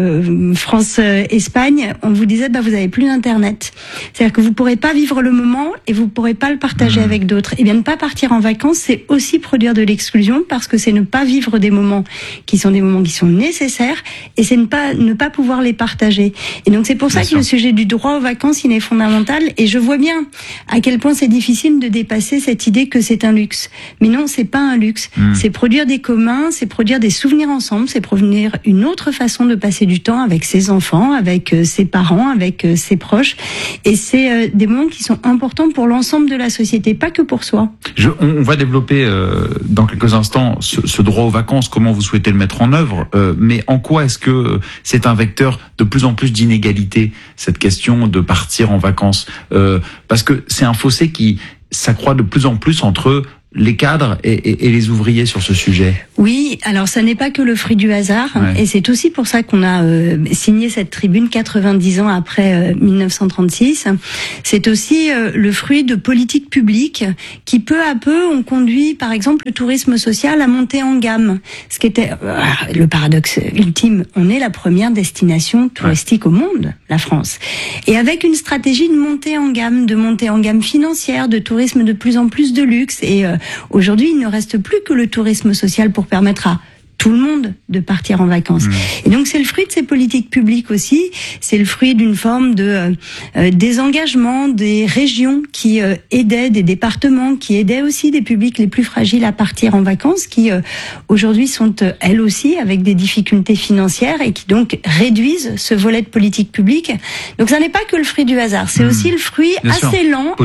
France-Espagne, on vous disait vous avez plus d'internet. C'est-à-dire que vous pourrez pas vivre le moment et vous pourrez pas le partager avec d'autres. Et bien ne pas partir en vacances, c'est aussi produire de l'exclusion, parce que c'est ne pas vivre des moments qui sont nécessaires, et c'est ne pas pouvoir les partager. Et donc c'est pour ça que le sujet du droit aux vacances, il est fondamental, et je vois bien à quel point c'est difficile de dépasser cette idée que c'est un luxe. Mais non, c'est pas un luxe. C'est produire des commun, c'est produire des souvenirs ensemble, c'est produire une autre façon de passer du temps avec ses enfants, avec ses parents, avec ses proches. Et c'est des moments qui sont importants pour l'ensemble de la société, pas que pour soi. On va développer dans quelques instants ce droit aux vacances, comment vous souhaitez le mettre en œuvre, mais en quoi est-ce que c'est un vecteur de plus en plus d'inégalité, cette question de partir en vacances, parce que c'est un fossé qui s'accroît de plus en plus entre les cadres et les ouvriers sur ce sujet. Oui, alors ça n'est pas que le fruit du hasard, et c'est aussi pour ça qu'on a signé cette tribune 90 ans après 1936. C'est aussi le fruit de politiques publiques qui peu à peu ont conduit, par exemple, le tourisme social à monter en gamme. Ce qui était le paradoxe ultime, on est la première destination touristique au monde, la France. Et avec une stratégie de montée en gamme financière, de tourisme de plus en plus de luxe, et aujourd'hui, il ne reste plus que le tourisme social pour permettre à tout le monde de partir en vacances. Et donc c'est le fruit de ces politiques publiques aussi, c'est le fruit d'une forme de désengagement des régions qui aidaient, des départements qui aidaient aussi des publics les plus fragiles à partir en vacances, qui aujourd'hui sont elles aussi avec des difficultés financières et qui donc réduisent ce volet de politique publique. Donc ça n'est pas que le fruit du hasard, c'est aussi le fruit assez lent,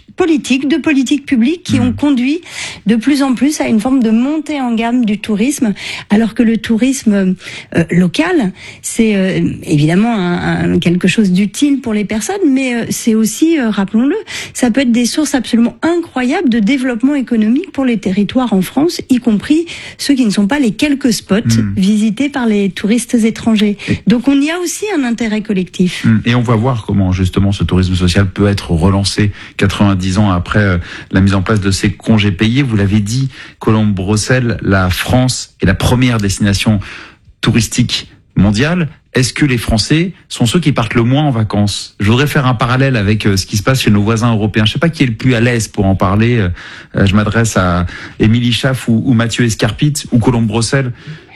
de politiques publiques qui ont conduit de plus en plus à une forme de montée en gamme du tourisme, alors que le tourisme local, c'est évidemment quelque chose d'utile pour les personnes, mais c'est aussi, rappelons-le, ça peut être des sources absolument incroyables de développement économique pour les territoires en France, y compris ceux qui ne sont pas les quelques spots visités par les touristes étrangers. Donc on y a aussi un intérêt collectif. Et on va voir comment justement ce tourisme social peut être relancé 90 ans après la mise en place de ces congés payés. Vous l'avez dit, Colombe-Brossel, la France est la première destination touristique mondiale. Est-ce que les Français sont ceux qui partent le moins en vacances? Je voudrais faire un parallèle avec ce qui se passe chez nos voisins européens. Je ne sais pas qui est le plus à l'aise pour en parler. Je m'adresse à Émilie Schaff ou Mathieu Escarpit ou Colombe-Brossel.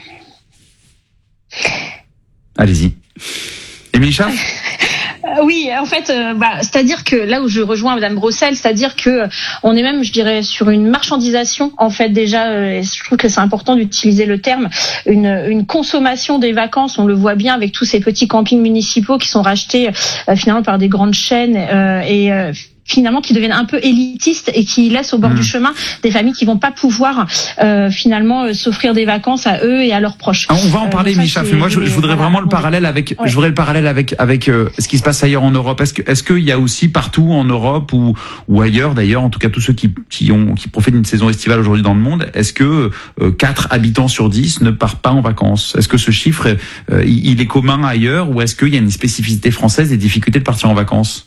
Allez-y. Émilie Schaff? Oui, en fait, c'est-à-dire que là où je rejoins Madame Brossel, c'est-à-dire que on est même, je dirais, sur une marchandisation. En fait, déjà, je trouve que c'est important d'utiliser le terme, une consommation des vacances. On le voit bien avec tous ces petits campings municipaux qui sont rachetés finalement par des grandes chaînes finalement qui deviennent un peu élitistes et qui laissent au bord du chemin des familles qui vont pas pouvoir finalement s'offrir des vacances à eux et à leurs proches. On va en parler, Micha. Moi, je voudrais vraiment le parallèle avec, je voudrais le parallèle avec ce qui se passe ailleurs en Europe. Est-ce qu'il y a aussi partout en Europe ou ailleurs d'ailleurs, en tout cas tous ceux qui profitent d'une saison estivale aujourd'hui dans le monde, est-ce que 4 habitants sur 10 ne partent pas en vacances? Est-ce que ce chiffre il est commun ailleurs ou est-ce qu'il y a une spécificité française des difficultés de partir en vacances?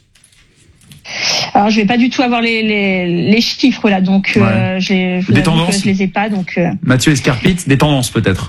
Alors je vais pas du tout avoir les chiffres là, donc des tendances, je les ai pas, donc. Mathieu Escarpit, des tendances peut-être.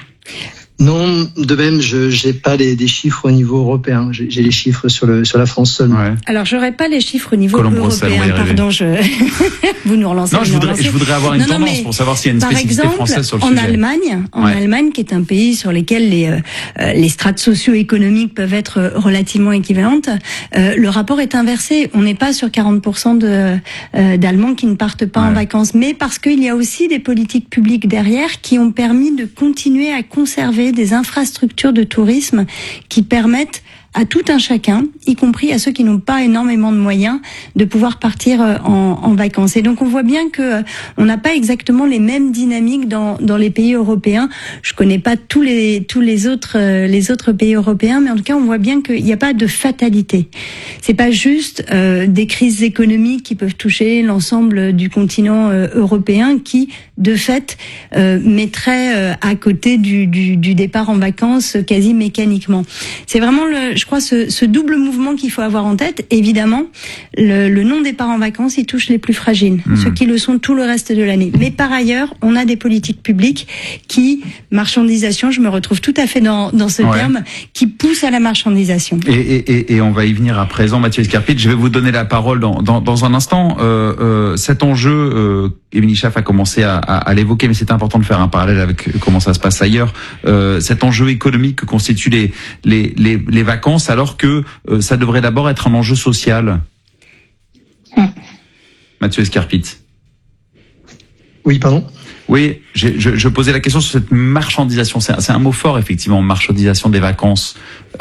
Non, de même, je n'ai pas des chiffres au niveau européen. J'ai les chiffres sur la France seulement. Alors, j'aurais pas les chiffres au niveau européen. Pardon, vous nous relancez. Non, je voudrais avoir une tendance pour savoir s'il y a une spécificité française sur le sujet. En Allemagne, qui est un pays sur lequel les strates socio-économiques peuvent être relativement équivalentes, le rapport est inversé. On n'est pas sur 40% d'Allemands qui ne partent pas en vacances, mais parce qu'il y a aussi des politiques publiques derrière qui ont permis de continuer à conserver des infrastructures de tourisme qui permettent à tout un chacun, y compris à ceux qui n'ont pas énormément de moyens, de pouvoir partir en vacances. Et donc on voit bien que on n'a pas exactement les mêmes dynamiques dans les pays européens. Je connais pas tous les autres pays européens, mais en tout cas on voit bien qu'il n'y a pas de fatalité. C'est pas juste des crises économiques qui peuvent toucher l'ensemble du continent européen qui, de fait, mettrait à côté du départ en vacances quasi mécaniquement. C'est vraiment je crois, ce double mouvement qu'il faut avoir en tête. Évidemment, le non-départ en vacances, il touche les plus fragiles, ceux qui le sont tout le reste de l'année. Mais par ailleurs, on a des politiques publiques qui, marchandisation, je me retrouve tout à fait dans ce terme, qui poussent à la marchandisation. Et on va y venir à présent, Mathieu Escarpit. Je vais vous donner la parole dans un instant. Cet enjeu, Émilie Schaff a commencé à l'évoquer, mais c'est important de faire un parallèle avec comment ça se passe ailleurs. Cet enjeu économique que constituent les vacances, alors que ça devrait d'abord être un enjeu social. Mathieu Escarpit. Oui, pardon. Oui, je posais la question sur cette marchandisation. C'est un mot fort, effectivement, marchandisation des vacances.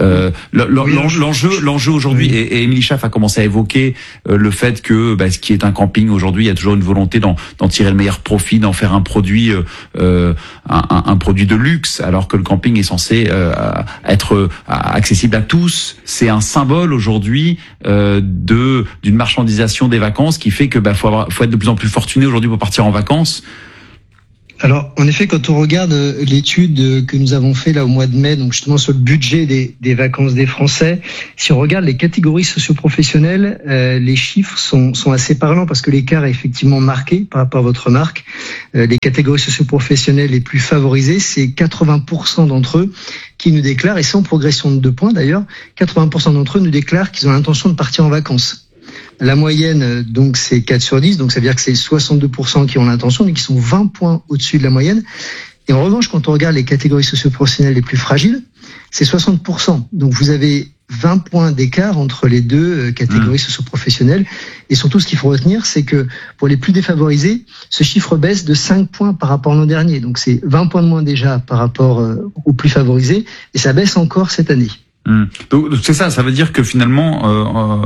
L'enjeu aujourd'hui, et Émilie Schaaf a commencé à évoquer le fait que ce qui est un camping aujourd'hui, il y a toujours une volonté d'en tirer le meilleur profit, d'en faire un produit, un produit de luxe, alors que le camping est censé être accessible à tous. C'est un symbole aujourd'hui d'une marchandisation des vacances qui fait que faut être de plus en plus fortuné aujourd'hui pour partir en vacances. Alors, en effet, quand on regarde l'étude que nous avons fait là au mois de mai, donc justement sur le budget des vacances des Français, si on regarde les catégories socio-professionnelles, les chiffres sont assez parlants parce que l'écart est effectivement marqué par rapport à votre remarque. Les catégories socio-professionnelles les plus favorisées, c'est 80% d'entre eux qui nous déclarent, et sans progression de 2 points d'ailleurs, 80% d'entre eux nous déclarent qu'ils ont l'intention de partir en vacances. La moyenne, donc, c'est 4 sur 10, donc ça veut dire que c'est 62% qui ont l'intention, mais qui sont 20 points au-dessus de la moyenne. Et en revanche, quand on regarde les catégories socio-professionnelles les plus fragiles, c'est 60%. Donc vous avez 20 points d'écart entre les deux catégories socio-professionnelles. Et surtout, ce qu'il faut retenir, c'est que pour les plus défavorisés, ce chiffre baisse de 5 points par rapport à l'an dernier. Donc c'est 20 points de moins déjà par rapport aux plus favorisés, et ça baisse encore cette année. Donc c'est ça veut dire que finalement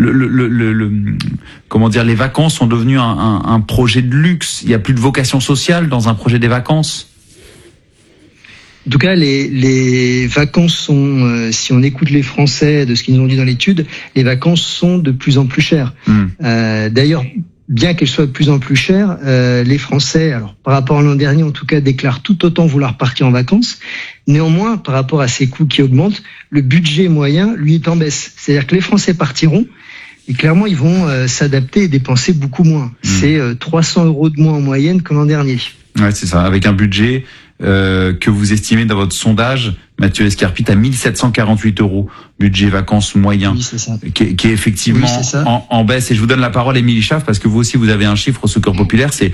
les vacances sont devenues un projet de luxe. Il y a plus de vocation sociale dans un projet des vacances. En tout cas, les vacances sont, si on écoute les Français de ce qu'ils nous ont dit dans l'étude, les vacances sont de plus en plus chères. D'ailleurs, bien qu'elles soient de plus en plus chères, les Français, alors par rapport à l'an dernier en tout cas, déclarent tout autant vouloir partir en vacances. Néanmoins, par rapport à ces coûts qui augmentent, le budget moyen, lui, est en baisse. C'est-à-dire que les Français partiront, et clairement, ils vont s'adapter et dépenser beaucoup moins. C'est 300 € de moins en moyenne que l'an dernier. Ouais, c'est ça, avec un budget que vous estimez dans votre sondage, Mathieu Escarpit, à 1748 €, budget vacances moyen, oui, c'est ça. Qui est effectivement en baisse. Et je vous donne la parole à Émilie Schaaf, parce que vous aussi vous avez un chiffre au Secours Populaire, c'est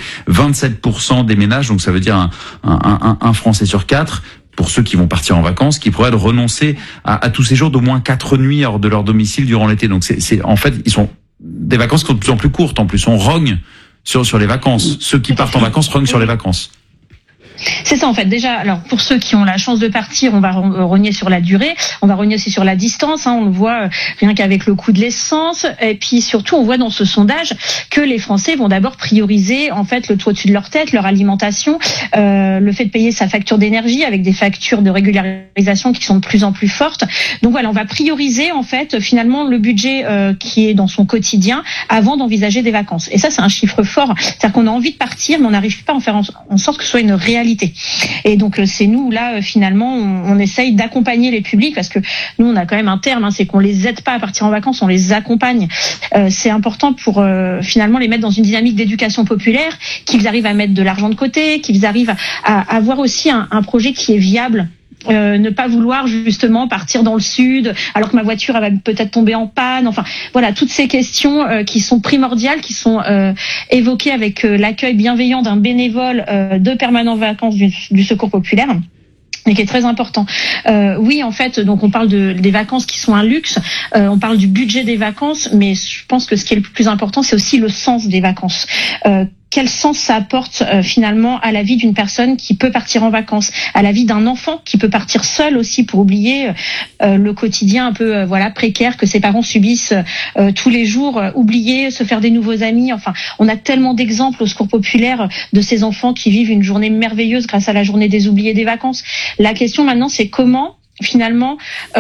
27% des ménages, donc ça veut dire un Français sur 4, pour ceux qui vont partir en vacances, qui pourraient renoncer à tous ces jours d'au moins 4 nuits hors de leur domicile durant l'été. Donc c'est en fait, ils sont des vacances qui sont de plus en plus courtes. En plus, on rogne sur les vacances. Ceux qui partent en vacances rognent sur les vacances. C'est ça en fait. Déjà, alors pour ceux qui ont la chance de partir, on va rogner sur la durée, on va rogner aussi sur la distance. On le voit rien qu'avec le coût de l'essence. Et puis surtout, on voit dans ce sondage que les Français vont d'abord prioriser en fait le toit au-dessus de leur tête, leur alimentation, le fait de payer sa facture d'énergie avec des factures de régularisation qui sont de plus en plus fortes. Donc voilà, on va prioriser en fait finalement le budget qui est dans son quotidien avant d'envisager des vacances. Et ça, c'est un chiffre fort. C'est-à-dire qu'on a envie de partir, mais on n'arrive pas à en faire en sorte que ce soit une réalité. Et donc c'est nous là finalement on essaye d'accompagner les publics, parce que nous on a quand même un terme, c'est qu'on les aide pas à partir en vacances, on les accompagne. C'est important pour finalement les mettre dans une dynamique d'éducation populaire, qu'ils arrivent à mettre de l'argent de côté, qu'ils arrivent à avoir aussi un projet qui est viable. Ne pas vouloir justement partir dans le sud alors que ma voiture elle va peut-être tomber en panne. Enfin voilà, toutes ces questions qui sont primordiales, qui sont évoquées avec l'accueil bienveillant d'un bénévole de Permanents Vacances du Secours Populaire, et qui est très important. Oui, en fait, donc on parle des vacances qui sont un luxe, on parle du budget des vacances, mais je pense que ce qui est le plus important, c'est aussi le sens des vacances. Quel sens ça apporte finalement à la vie d'une personne qui peut partir en vacances, à la vie d'un enfant qui peut partir seul aussi pour oublier le quotidien un peu précaire que ses parents subissent tous les jours, oublier, se faire des nouveaux amis. Enfin, on a tellement d'exemples au Secours Populaire de ces enfants qui vivent une journée merveilleuse grâce à la journée des oubliés des vacances. La question maintenant, c'est comment finalement,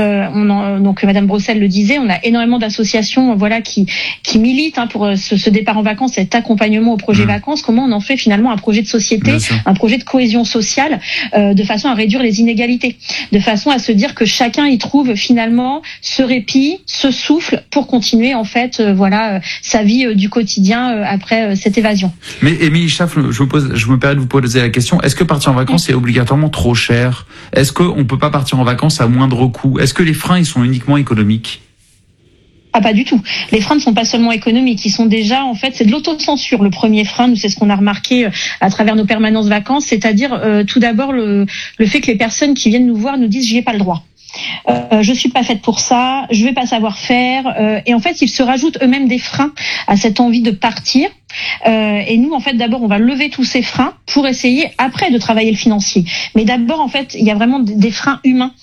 donc Madame Brossel le disait, on a énormément d'associations, qui militent pour ce départ en vacances, cet accompagnement au projet vacances. Comment on en fait finalement un projet de société, un projet de cohésion sociale, de façon à réduire les inégalités, de façon à se dire que chacun y trouve finalement ce répit, ce souffle pour continuer en fait, sa vie du quotidien après cette évasion. Mais Émilie Schaaf, je me permets de vous poser la question, est-ce que partir en vacances est obligatoirement trop cher? Est-ce qu'on peut pas partir en vacances à moindre coût? Est-ce que les freins ils sont uniquement économiques? Ah, pas du tout. Les freins ne sont pas seulement économiques, ils sont déjà, en fait, c'est de l'autocensure. Le premier frein, nous, c'est ce qu'on a remarqué à travers nos permanences vacances, c'est-à-dire tout d'abord le fait que les personnes qui viennent nous voir nous disent « j'y ai pas le droit ». Je suis pas faite pour ça, je vais pas savoir faire, et en fait ils se rajoutent eux-mêmes des freins à cette envie de partir. Et nous, en fait, d'abord, on va lever tous ces freins pour essayer après de travailler le financier. Mais d'abord, en fait, il y a vraiment des freins humains.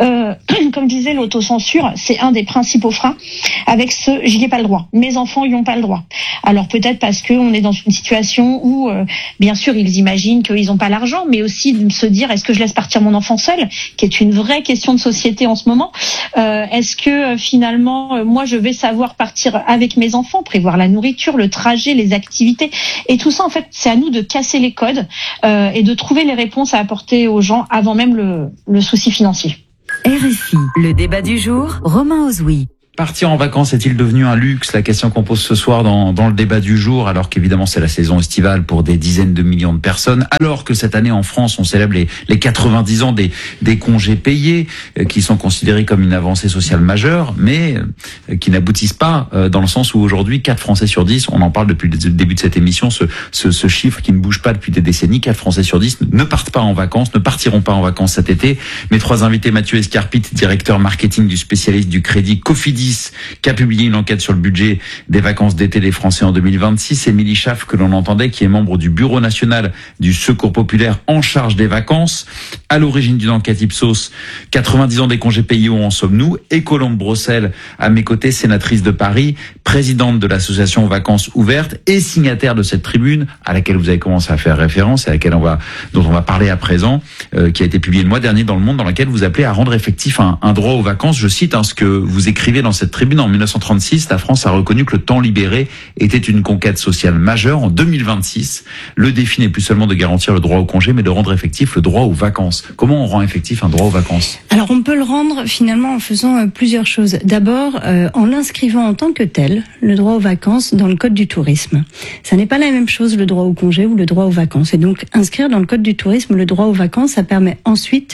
Comme disait l'autocensure, c'est un des principaux freins. Avec j'y ai pas le droit. Mes enfants y ont pas le droit. Alors peut-être parce que on est dans une situation où, bien sûr, ils imaginent qu'ils ont pas l'argent, mais aussi de se dire est-ce que je laisse partir mon enfant seul, qui est une vraie question de société en ce moment. Est-ce que finalement, moi, je vais savoir partir avec mes enfants, prévoir la nourriture, le trajet, les activités, et tout ça, en fait, c'est à nous de casser les codes et de trouver les réponses à apporter aux gens avant même le souci financier. RFI, le débat du jour, Romain Ozoui. Partir en vacances est-il devenu un luxe? La question qu'on pose ce soir dans le débat du jour, alors qu'évidemment c'est la saison estivale pour des dizaines de millions de personnes, alors que cette année en France on célèbre les 90 ans des congés payés, qui sont considérés comme une avancée sociale majeure, mais qui n'aboutissent pas dans le sens où aujourd'hui 4 Français sur 10, on en parle depuis le début de cette émission, ce chiffre qui ne bouge pas depuis des décennies, 4 Français sur 10 ne partent pas en vacances, ne partiront pas en vacances cet été. Mes 3 invités, Mathieu Escarpit, directeur marketing du spécialiste du crédit Cofidis, qui a publié une enquête sur le budget des vacances d'été des Français en 2026. Émilie Schaff, que l'on entendait, qui est membre du Bureau national du Secours populaire en charge des vacances, à l'origine d'une enquête Ipsos. 90 ans des congés payés, où en sommes-nous? Et Colombe Brossel, à mes côtés, sénatrice de Paris, présidente de l'association Vacances Ouvertes et signataire de cette tribune à laquelle vous avez commencé à faire référence et à laquelle dont on va parler à présent, qui a été publiée le mois dernier dans Le Monde, dans laquelle vous appelez à rendre effectif un droit aux vacances. Je cite ce que vous écrivez dans cette tribune. En 1936, la France a reconnu que le temps libéré était une conquête sociale majeure. En 2026, le défi n'est plus seulement de garantir le droit au congé, mais de rendre effectif le droit aux vacances. Comment on rend effectif un droit aux vacances? Alors on peut le rendre finalement en faisant plusieurs choses. D'abord, en l'inscrivant en tant que tel, le droit aux vacances, dans le code du tourisme. Ça n'est pas la même chose, le droit au congé ou le droit aux vacances. Et donc inscrire dans le code du tourisme le droit aux vacances, ça permet ensuite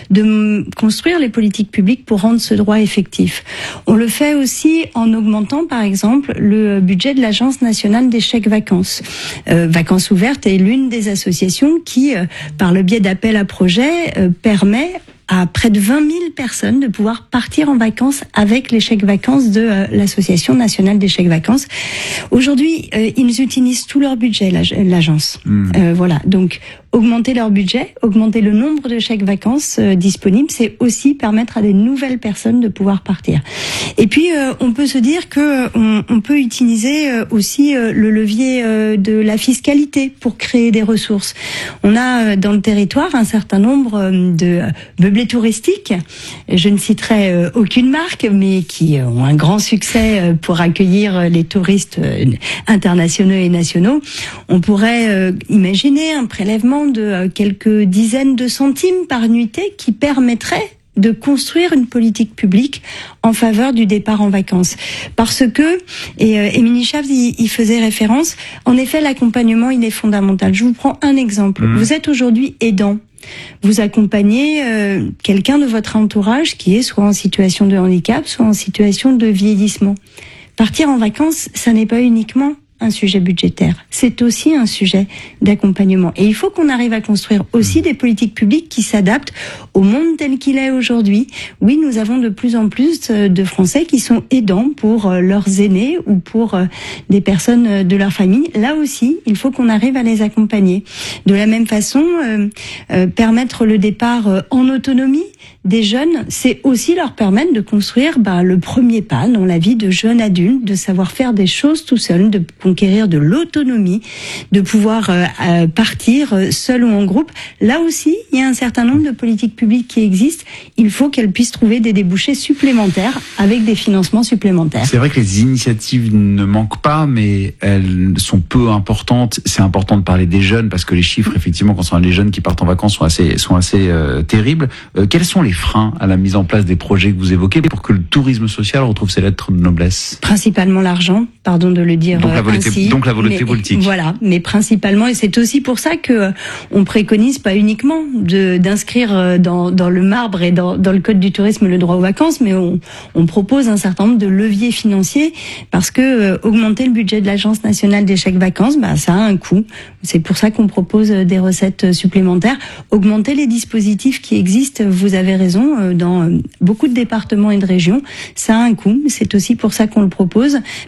de construire les politiques publiques pour rendre ce droit effectif. On le fait aussi en augmentant, par exemple, le budget de l'Agence nationale des chèques vacances. Vacances Ouvertes est l'une des associations qui, par le biais d'appels à projets, permet à près de 20 000 personnes de pouvoir partir en vacances avec les chèques vacances de l'Association nationale des chèques vacances. Aujourd'hui, ils utilisent tout leur budget, l'agence. Voilà, donc augmenter leur budget, augmenter le nombre de chèques vacances disponibles, c'est aussi permettre à des nouvelles personnes de pouvoir partir. Et puis, on peut se dire que on peut utiliser aussi le levier de la fiscalité pour créer des ressources. On a dans le territoire un certain nombre de meublés touristiques. Je ne citerai aucune marque, mais qui ont un grand succès pour accueillir les touristes internationaux et nationaux. On pourrait imaginer un prélèvement de quelques dizaines de centimes par nuitée qui permettrait de construire une politique publique en faveur du départ en vacances. Parce que, et Émilie Schaff y faisait référence, en effet l'accompagnement il est fondamental. Je vous prends un exemple. Vous êtes aujourd'hui aidant. Vous accompagnez quelqu'un de votre entourage qui est soit en situation de handicap, soit en situation de vieillissement. Partir en vacances, ça n'est pas uniquement un sujet budgétaire, c'est aussi un sujet d'accompagnement. Et il faut qu'on arrive à construire aussi des politiques publiques qui s'adaptent au monde tel qu'il est aujourd'hui. Oui, nous avons de plus en plus de Français qui sont aidants pour leurs aînés ou pour des personnes de leur famille. Là aussi, il faut qu'on arrive à les accompagner. De la même façon, permettre le départ en autonomie des jeunes, c'est aussi leur permettre de construire le premier pas dans la vie de jeunes adultes, de savoir faire des choses tout seul, de conquérir de l'autonomie, de pouvoir partir seul ou en groupe. Là aussi, il y a un certain nombre de politiques publiques qui existent. Il faut qu'elles puissent trouver des débouchés supplémentaires avec des financements supplémentaires. C'est vrai que les initiatives ne manquent pas, mais elles sont peu importantes. C'est important de parler des jeunes parce que les chiffres, effectivement, concernant les jeunes qui partent en vacances sont assez terribles. Quels sont les freins à la mise en place des projets que vous évoquez pour que le tourisme social retrouve ses lettres de noblesse? Principalement l'argent, pardon de le dire ainsi. Donc la volonté politique. Voilà, mais principalement, et c'est aussi pour ça que on préconise pas uniquement d'inscrire dans le marbre et dans le code du tourisme le droit aux vacances, mais on propose un certain nombre de leviers financiers parce que augmenter le budget de l'Agence nationale des chèques vacances, ça a un coût. C'est pour ça qu'on propose des recettes supplémentaires. Augmenter les dispositifs qui existent, vous avez raison, dans beaucoup de départements et de régions, ça a un coût. C'est aussi pour ça qu'on le propose, parce qu'aujourd'hui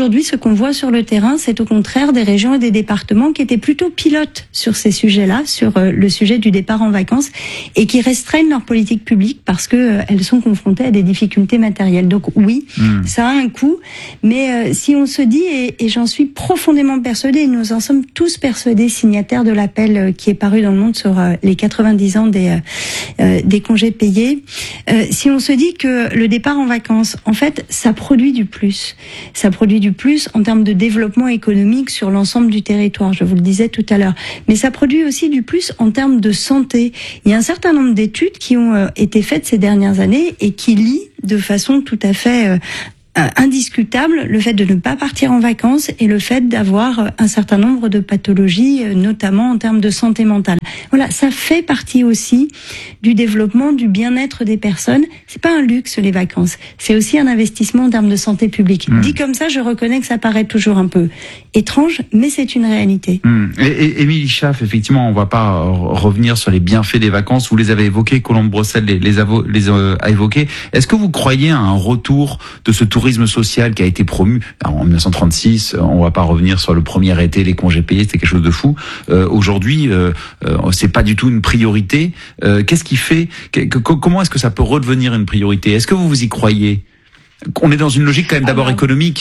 aujourd'hui, ce qu'on voit sur le terrain, c'est au contraire des régions et des départements qui étaient plutôt pilotes sur ces sujets-là, sur le sujet du départ en vacances, et qui restreignent leur politique publique parce que elles sont confrontées à des difficultés matérielles. Donc oui, ça a un coût, mais si on se dit, et j'en suis profondément persuadée, et nous en sommes tous persuadés, signataires de l'appel qui est paru dans le Monde sur les 90 ans des congés payés, si on se dit que le départ en vacances, en fait, ça produit du plus. Ça produit du plus en termes de développement économique sur l'ensemble du territoire, je vous le disais tout à l'heure. Mais ça produit aussi du plus en termes de santé. Il y a un certain nombre d'études qui ont été faites ces dernières années et qui lient de façon tout à fait indiscutable le fait de ne pas partir en vacances et le fait d'avoir un certain nombre de pathologies, notamment en termes de santé mentale. Voilà, ça fait partie aussi du développement du bien-être des personnes. C'est pas un luxe, les vacances. C'est aussi un investissement en termes de santé publique. Dit comme ça, je reconnais que ça paraît toujours un peu étrange, mais c'est une réalité. Et Émilie Schaaf, effectivement, on va pas revenir sur les bienfaits des vacances. Vous les avez évoqués, Colombe Brossel les a évoqués. Est-ce que vous croyez à un retour de ce tourisme social qui a été promu en 1936? On va pas revenir sur le premier été, les congés payés, c'était quelque chose de fou. Aujourd'hui, c'est pas du tout une priorité. Qu'est-ce qui fait comment est-ce que ça peut redevenir une priorité? Est-ce que vous y croyez? On est dans une logique quand même d'abord économique.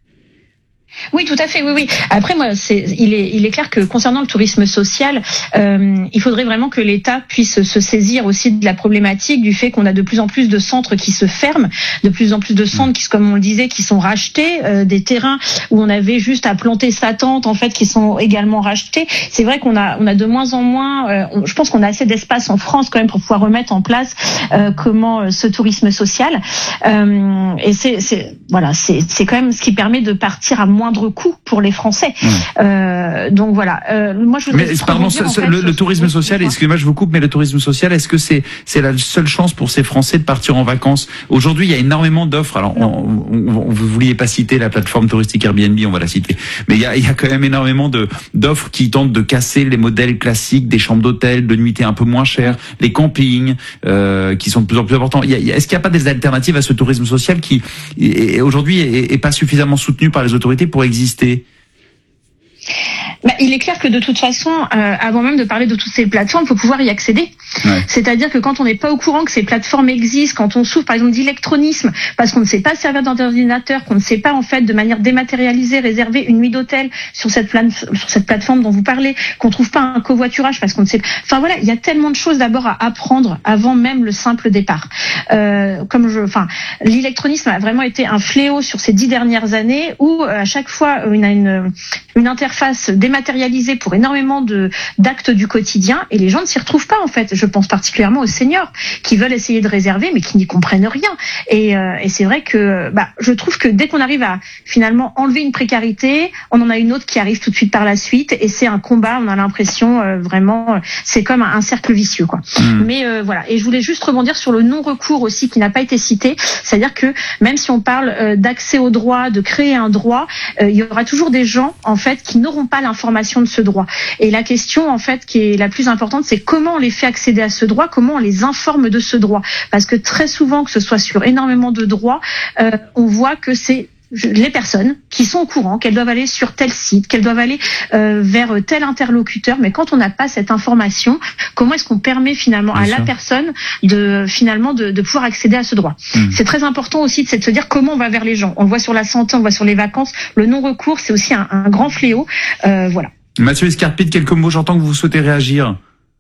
Oui, tout à fait. Oui. Après, moi, il est clair que concernant le tourisme social, il faudrait vraiment que l'État puisse se saisir aussi de la problématique du fait qu'on a de plus en plus de centres qui se ferment, de plus en plus de centres qui, comme on le disait, qui sont rachetés, des terrains où on avait juste à planter sa tente, en fait, qui sont également rachetés. C'est vrai qu'on a de moins en moins. Je pense qu'on a assez d'espace en France quand même pour pouvoir remettre en place ce tourisme social. Et c'est quand même ce qui permet de partir à moindre coût pour les Français. Donc voilà. Moi, je voudrais le tourisme social. Excusez-moi, je vous coupe, mais le tourisme social, est-ce que c'est la seule chance pour ces Français de partir en vacances? Aujourd'hui, il y a énormément d'offres. Alors, vous vouliez pas citer la plateforme touristique Airbnb, on va la citer. Mais il y a quand même énormément d'offres qui tentent de casser les modèles classiques des chambres d'hôtel, de nuitées un peu moins chères, les campings, qui sont de plus en plus importants. Est-ce qu'il n'y a pas des alternatives à ce tourisme social qui aujourd'hui est pas suffisamment soutenu par les autorités pour exister? Il est clair que de toute façon, avant même de parler de toutes ces plateformes, il faut pouvoir y accéder. Ouais. C'est-à-dire que quand on n'est pas au courant que ces plateformes existent, quand on souffre par exemple d'électronisme, parce qu'on ne sait pas servir d'ordinateur, qu'on ne sait pas en fait de manière dématérialisée réserver une nuit d'hôtel sur cette plateforme dont vous parlez, qu'on trouve pas un covoiturage parce qu'on ne sait pas. Enfin voilà, il y a tellement de choses d'abord à apprendre avant même le simple départ. L'électronisme a vraiment été un fléau sur ces 10 dernières années où à chaque fois on a une interface dématérialisée pour énormément d'actes du quotidien et les gens ne s'y retrouvent pas en fait. Je pense particulièrement aux seniors qui veulent essayer de réserver mais qui n'y comprennent rien. Et c'est vrai que je trouve que dès qu'on arrive à finalement enlever une précarité, on en a une autre qui arrive tout de suite par la suite et c'est un combat. On a l'impression vraiment, c'est comme un cercle vicieux quoi. Mais voilà. Et je voulais juste rebondir sur le non-recours aussi qui n'a pas été cité. C'est-à-dire que même si on parle d'accès au droit, de créer un droit, il y aura toujours des gens en fait qui n'auront pas l'information de ce droit. Et la question en fait qui est la plus importante, c'est comment on les fait accéder à ce droit, comment on les informe de ce droit. Parce que très souvent, que ce soit sur énormément de droits, on voit que c'est les personnes qui sont au courant qu'elles doivent aller sur tel site, qu'elles doivent aller vers tel interlocuteur, mais quand on n'a pas cette information, comment est-ce qu'on permet finalement à la personne de pouvoir accéder à ce droit? C'est très important aussi de se dire comment on va vers les gens. On le voit sur la santé, on le voit sur les vacances. Le non-recours, c'est aussi un grand fléau. Voilà. Mathieu Escarpide, quelques mots. J'entends que vous souhaitez réagir.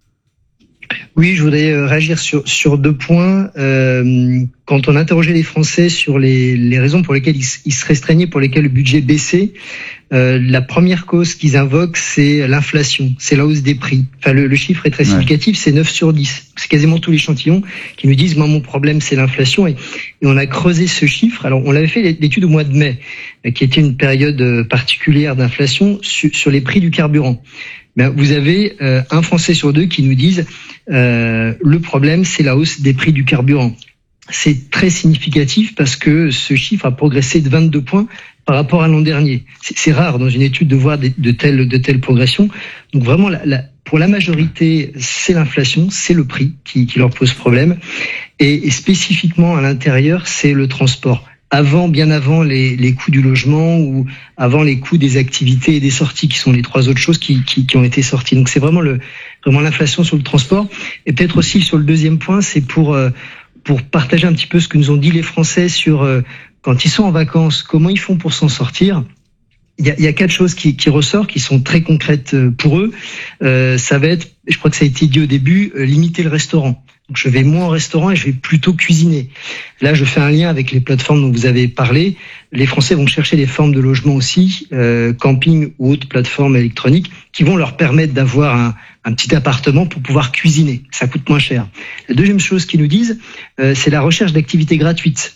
Oui, je voudrais réagir sur 2 points. Quand on interrogeait les Français sur les raisons pour lesquelles ils se restreignaient, pour lesquelles le budget baissait, la première cause qu'ils invoquent, c'est l'inflation, c'est la hausse des prix. Enfin, le chiffre est très significatif, c'est 9 sur 10. C'est quasiment tout l'échantillon qui nous disent, moi, mon problème, c'est l'inflation. Et on a creusé ce chiffre. Alors, on avait fait l'étude au mois de mai, qui était une période particulière d'inflation sur les prix du carburant. Vous avez un Français sur 2 qui nous disent le problème, c'est la hausse des prix du carburant. C'est très significatif parce que ce chiffre a progressé de 22 points par rapport à l'an dernier. C'est rare dans une étude de voir de telles progressions. Donc vraiment, pour la majorité, c'est l'inflation, c'est le prix qui leur pose problème. Et spécifiquement à l'intérieur, c'est le transport. bien avant les coûts du logement ou avant les coûts des activités et des sorties, qui sont les 3 autres choses qui ont été sorties. Donc c'est vraiment l'inflation sur le transport. Et peut-être aussi sur le deuxième point, c'est pour partager un petit peu ce que nous ont dit les Français sur quand ils sont en vacances, comment ils font pour s'en sortir. Il y a 4 choses qui ressortent, qui sont très concrètes pour eux. Ça va être, je crois que ça a été dit au début, limiter le restaurant. Donc je vais moins au restaurant et je vais plutôt cuisiner. Là, je fais un lien avec les plateformes dont vous avez parlé. Les Français vont chercher des formes de logement aussi, camping ou autres plateformes électroniques, qui vont leur permettre d'avoir un petit appartement pour pouvoir cuisiner. Ça coûte moins cher. La deuxième chose qu'ils nous disent, c'est la recherche d'activités gratuites.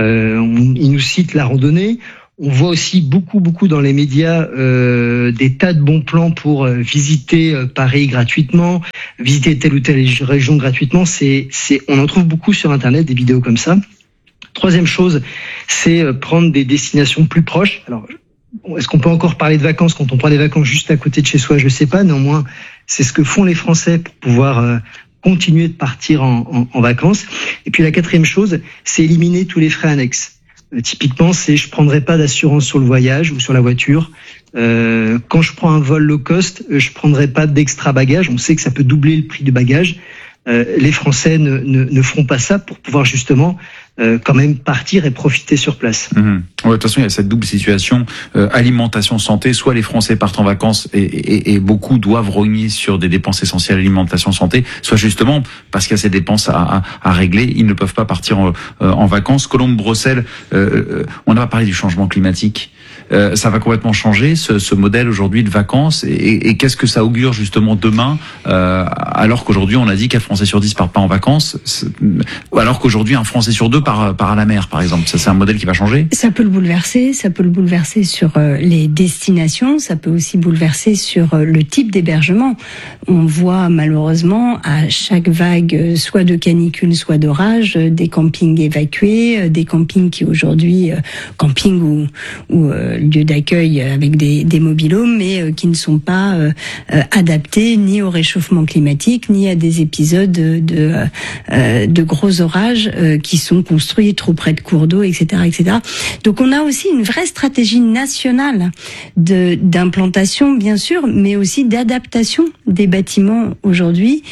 Ils nous citent la randonnée. On voit aussi beaucoup dans les médias des tas de bons plans pour visiter Paris gratuitement, visiter telle ou telle région gratuitement. On en trouve beaucoup sur Internet, des vidéos comme ça. Troisième chose, c'est prendre des destinations plus proches. Alors, est-ce qu'on peut encore parler de vacances quand on prend des vacances juste à côté de chez soi? Je sais pas. Néanmoins, c'est ce que font les Français pour pouvoir continuer de partir en vacances. Et puis la quatrième chose, c'est éliminer tous les frais annexes. Typiquement, je prendrai pas d'assurance sur le voyage ou sur la voiture. Quand je prends un vol low cost, je prendrai pas d'extra bagages. On sait que ça peut doubler le prix du bagage. Les Français ne feront pas ça pour pouvoir justement quand même partir et profiter sur place. Ouais, de toute façon, il y a cette double situation alimentation, santé. Soit les Français partent en vacances et beaucoup doivent rogner sur des dépenses essentielles alimentation, santé. Soit justement parce qu'il y a ces dépenses à régler, ils ne peuvent pas partir en vacances. Colombe Brossel, on a parlé du changement climatique. Ça va complètement changer ce modèle aujourd'hui de vacances et qu'est-ce que ça augure justement demain alors qu'aujourd'hui on a dit 4 Français sur 10 partent pas en vacances, alors qu'aujourd'hui un Français sur 2 part à la mer par exemple. Ça, c'est un modèle qui va changer. Ça peut le bouleverser sur les destinations, ça peut aussi bouleverser sur le type d'hébergement. On voit malheureusement à chaque vague soit de canicule soit d'orage des campings évacués, des campings qui aujourd'hui camping ou lieux d'accueil avec des mobil-homes, mais qui ne sont pas adaptés ni au réchauffement climatique, ni à des épisodes de gros orages qui sont construits trop près de cours d'eau, etc., etc. Donc on a aussi une vraie stratégie nationale d'implantation, bien sûr, mais aussi d'adaptation des bâtiments aujourd'hui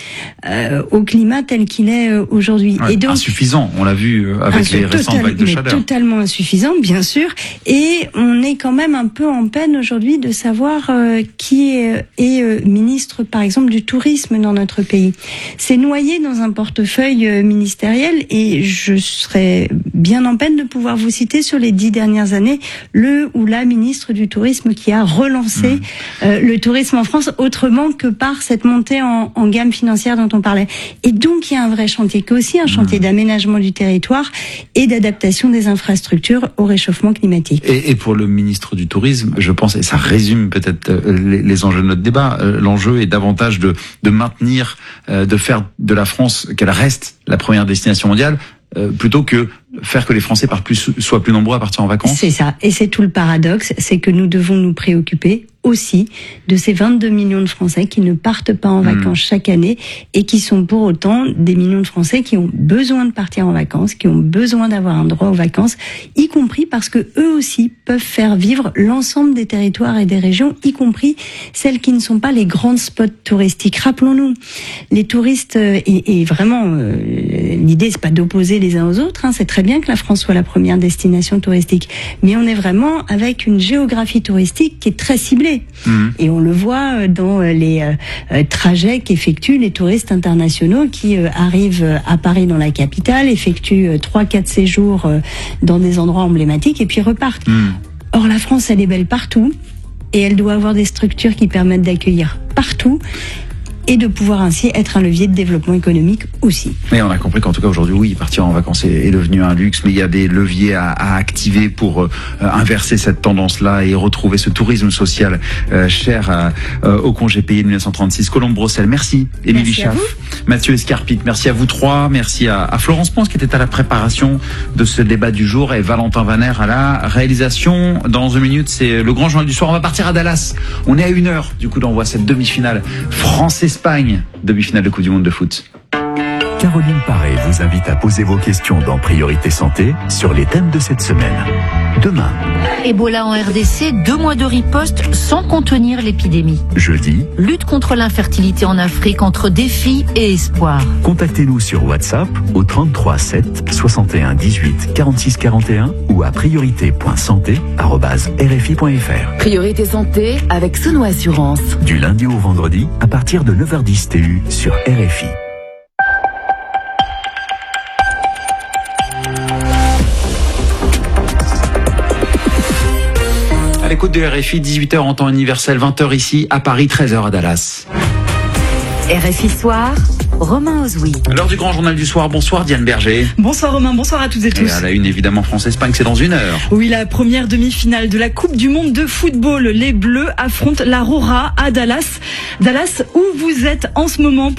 au climat tel qu'il est aujourd'hui. Ouais, et donc insuffisant, on l'a vu avec les récentes vagues de chaleur. Totalement insuffisant, bien sûr, et on est quand même un peu en peine aujourd'hui de savoir qui est ministre, par exemple, du tourisme dans notre pays. C'est noyé dans un portefeuille ministériel et je serais bien en peine de pouvoir vous citer sur les 10 dernières années le ou la ministre du tourisme qui a relancé le tourisme en France autrement que par cette montée en gamme financière dont on parlait. Et donc il y a un vrai chantier qui est aussi un chantier d'aménagement du territoire et d'adaptation des infrastructures au réchauffement climatique. Et pour le ministre du Tourisme, je pense, et ça résume peut-être les enjeux de notre débat, l'enjeu est davantage de maintenir, de faire de la France qu'elle reste la première destination mondiale, plutôt que faire que les Français soient plus nombreux à partir en vacances. C'est ça, et c'est tout le paradoxe, c'est que nous devons nous préoccuper aussi de ces 22 millions de Français qui ne partent pas en vacances chaque année et qui sont pour autant des millions de Français qui ont besoin de partir en vacances, qui ont besoin d'avoir un droit aux vacances, y compris parce que eux aussi peuvent faire vivre l'ensemble des territoires et des régions, y compris celles qui ne sont pas les grandes spots touristiques. Rappelons-nous, les touristes, et vraiment, l'idée c'est pas d'opposer les uns aux autres, c'est très bien que la France soit la première destination touristique, mais on est vraiment avec une géographie touristique qui est très ciblée. Et on le voit dans les trajets qu'effectuent les touristes internationaux qui arrivent à Paris dans la capitale, effectuent 3-4 séjours dans des endroits emblématiques et puis repartent. Or la France, elle est belle partout et elle doit avoir des structures qui permettent d'accueillir partout et de pouvoir ainsi être un levier de développement économique aussi. Mais on a compris qu'en tout cas aujourd'hui, oui, partir en vacances est devenu un luxe, mais il y a des leviers à activer pour inverser cette tendance-là et retrouver ce tourisme social cher au congé payé de 1936. Colombe Brossel, merci. Émilie Schaff, Mathieu Escarpit, merci à vous trois, merci à Florence Ponce qui était à la préparation de ce débat du jour et Valentin Vaner à la réalisation. Dans une minute, c'est le grand journal du soir. On va partir à Dallas. On est à 1h du coup d'envoi cette demi-finale France-Espagne, demi-finale de Coupe du Monde de foot. Caroline Paré vous invite à poser vos questions dans Priorité Santé sur les thèmes de cette semaine. Demain. Ebola en RDC, 2 mois de riposte sans contenir l'épidémie. Jeudi. Lutte contre l'infertilité en Afrique entre défis et espoir. Contactez-nous sur WhatsApp au 33 7 61 18 46 41 ou à priorité.santé@rfi.fr. Priorité Santé avec Sono Assurance. Du lundi au vendredi à partir de 9h10 TU sur RFI. À l'écoute de RFI, 18h en temps universel, 20h ici à Paris, 13h à Dallas. RFI Soir, Romain Ozoui. L'heure du grand journal du soir, bonsoir Diane Berger. Bonsoir Romain, bonsoir à toutes et tous. Et à la une évidemment France-Espagne, c'est dans 1 heure. Oui, la première demi-finale de la Coupe du Monde de football. Les Bleus affrontent l'Aurora à Dallas. Dallas, où vous êtes en ce moment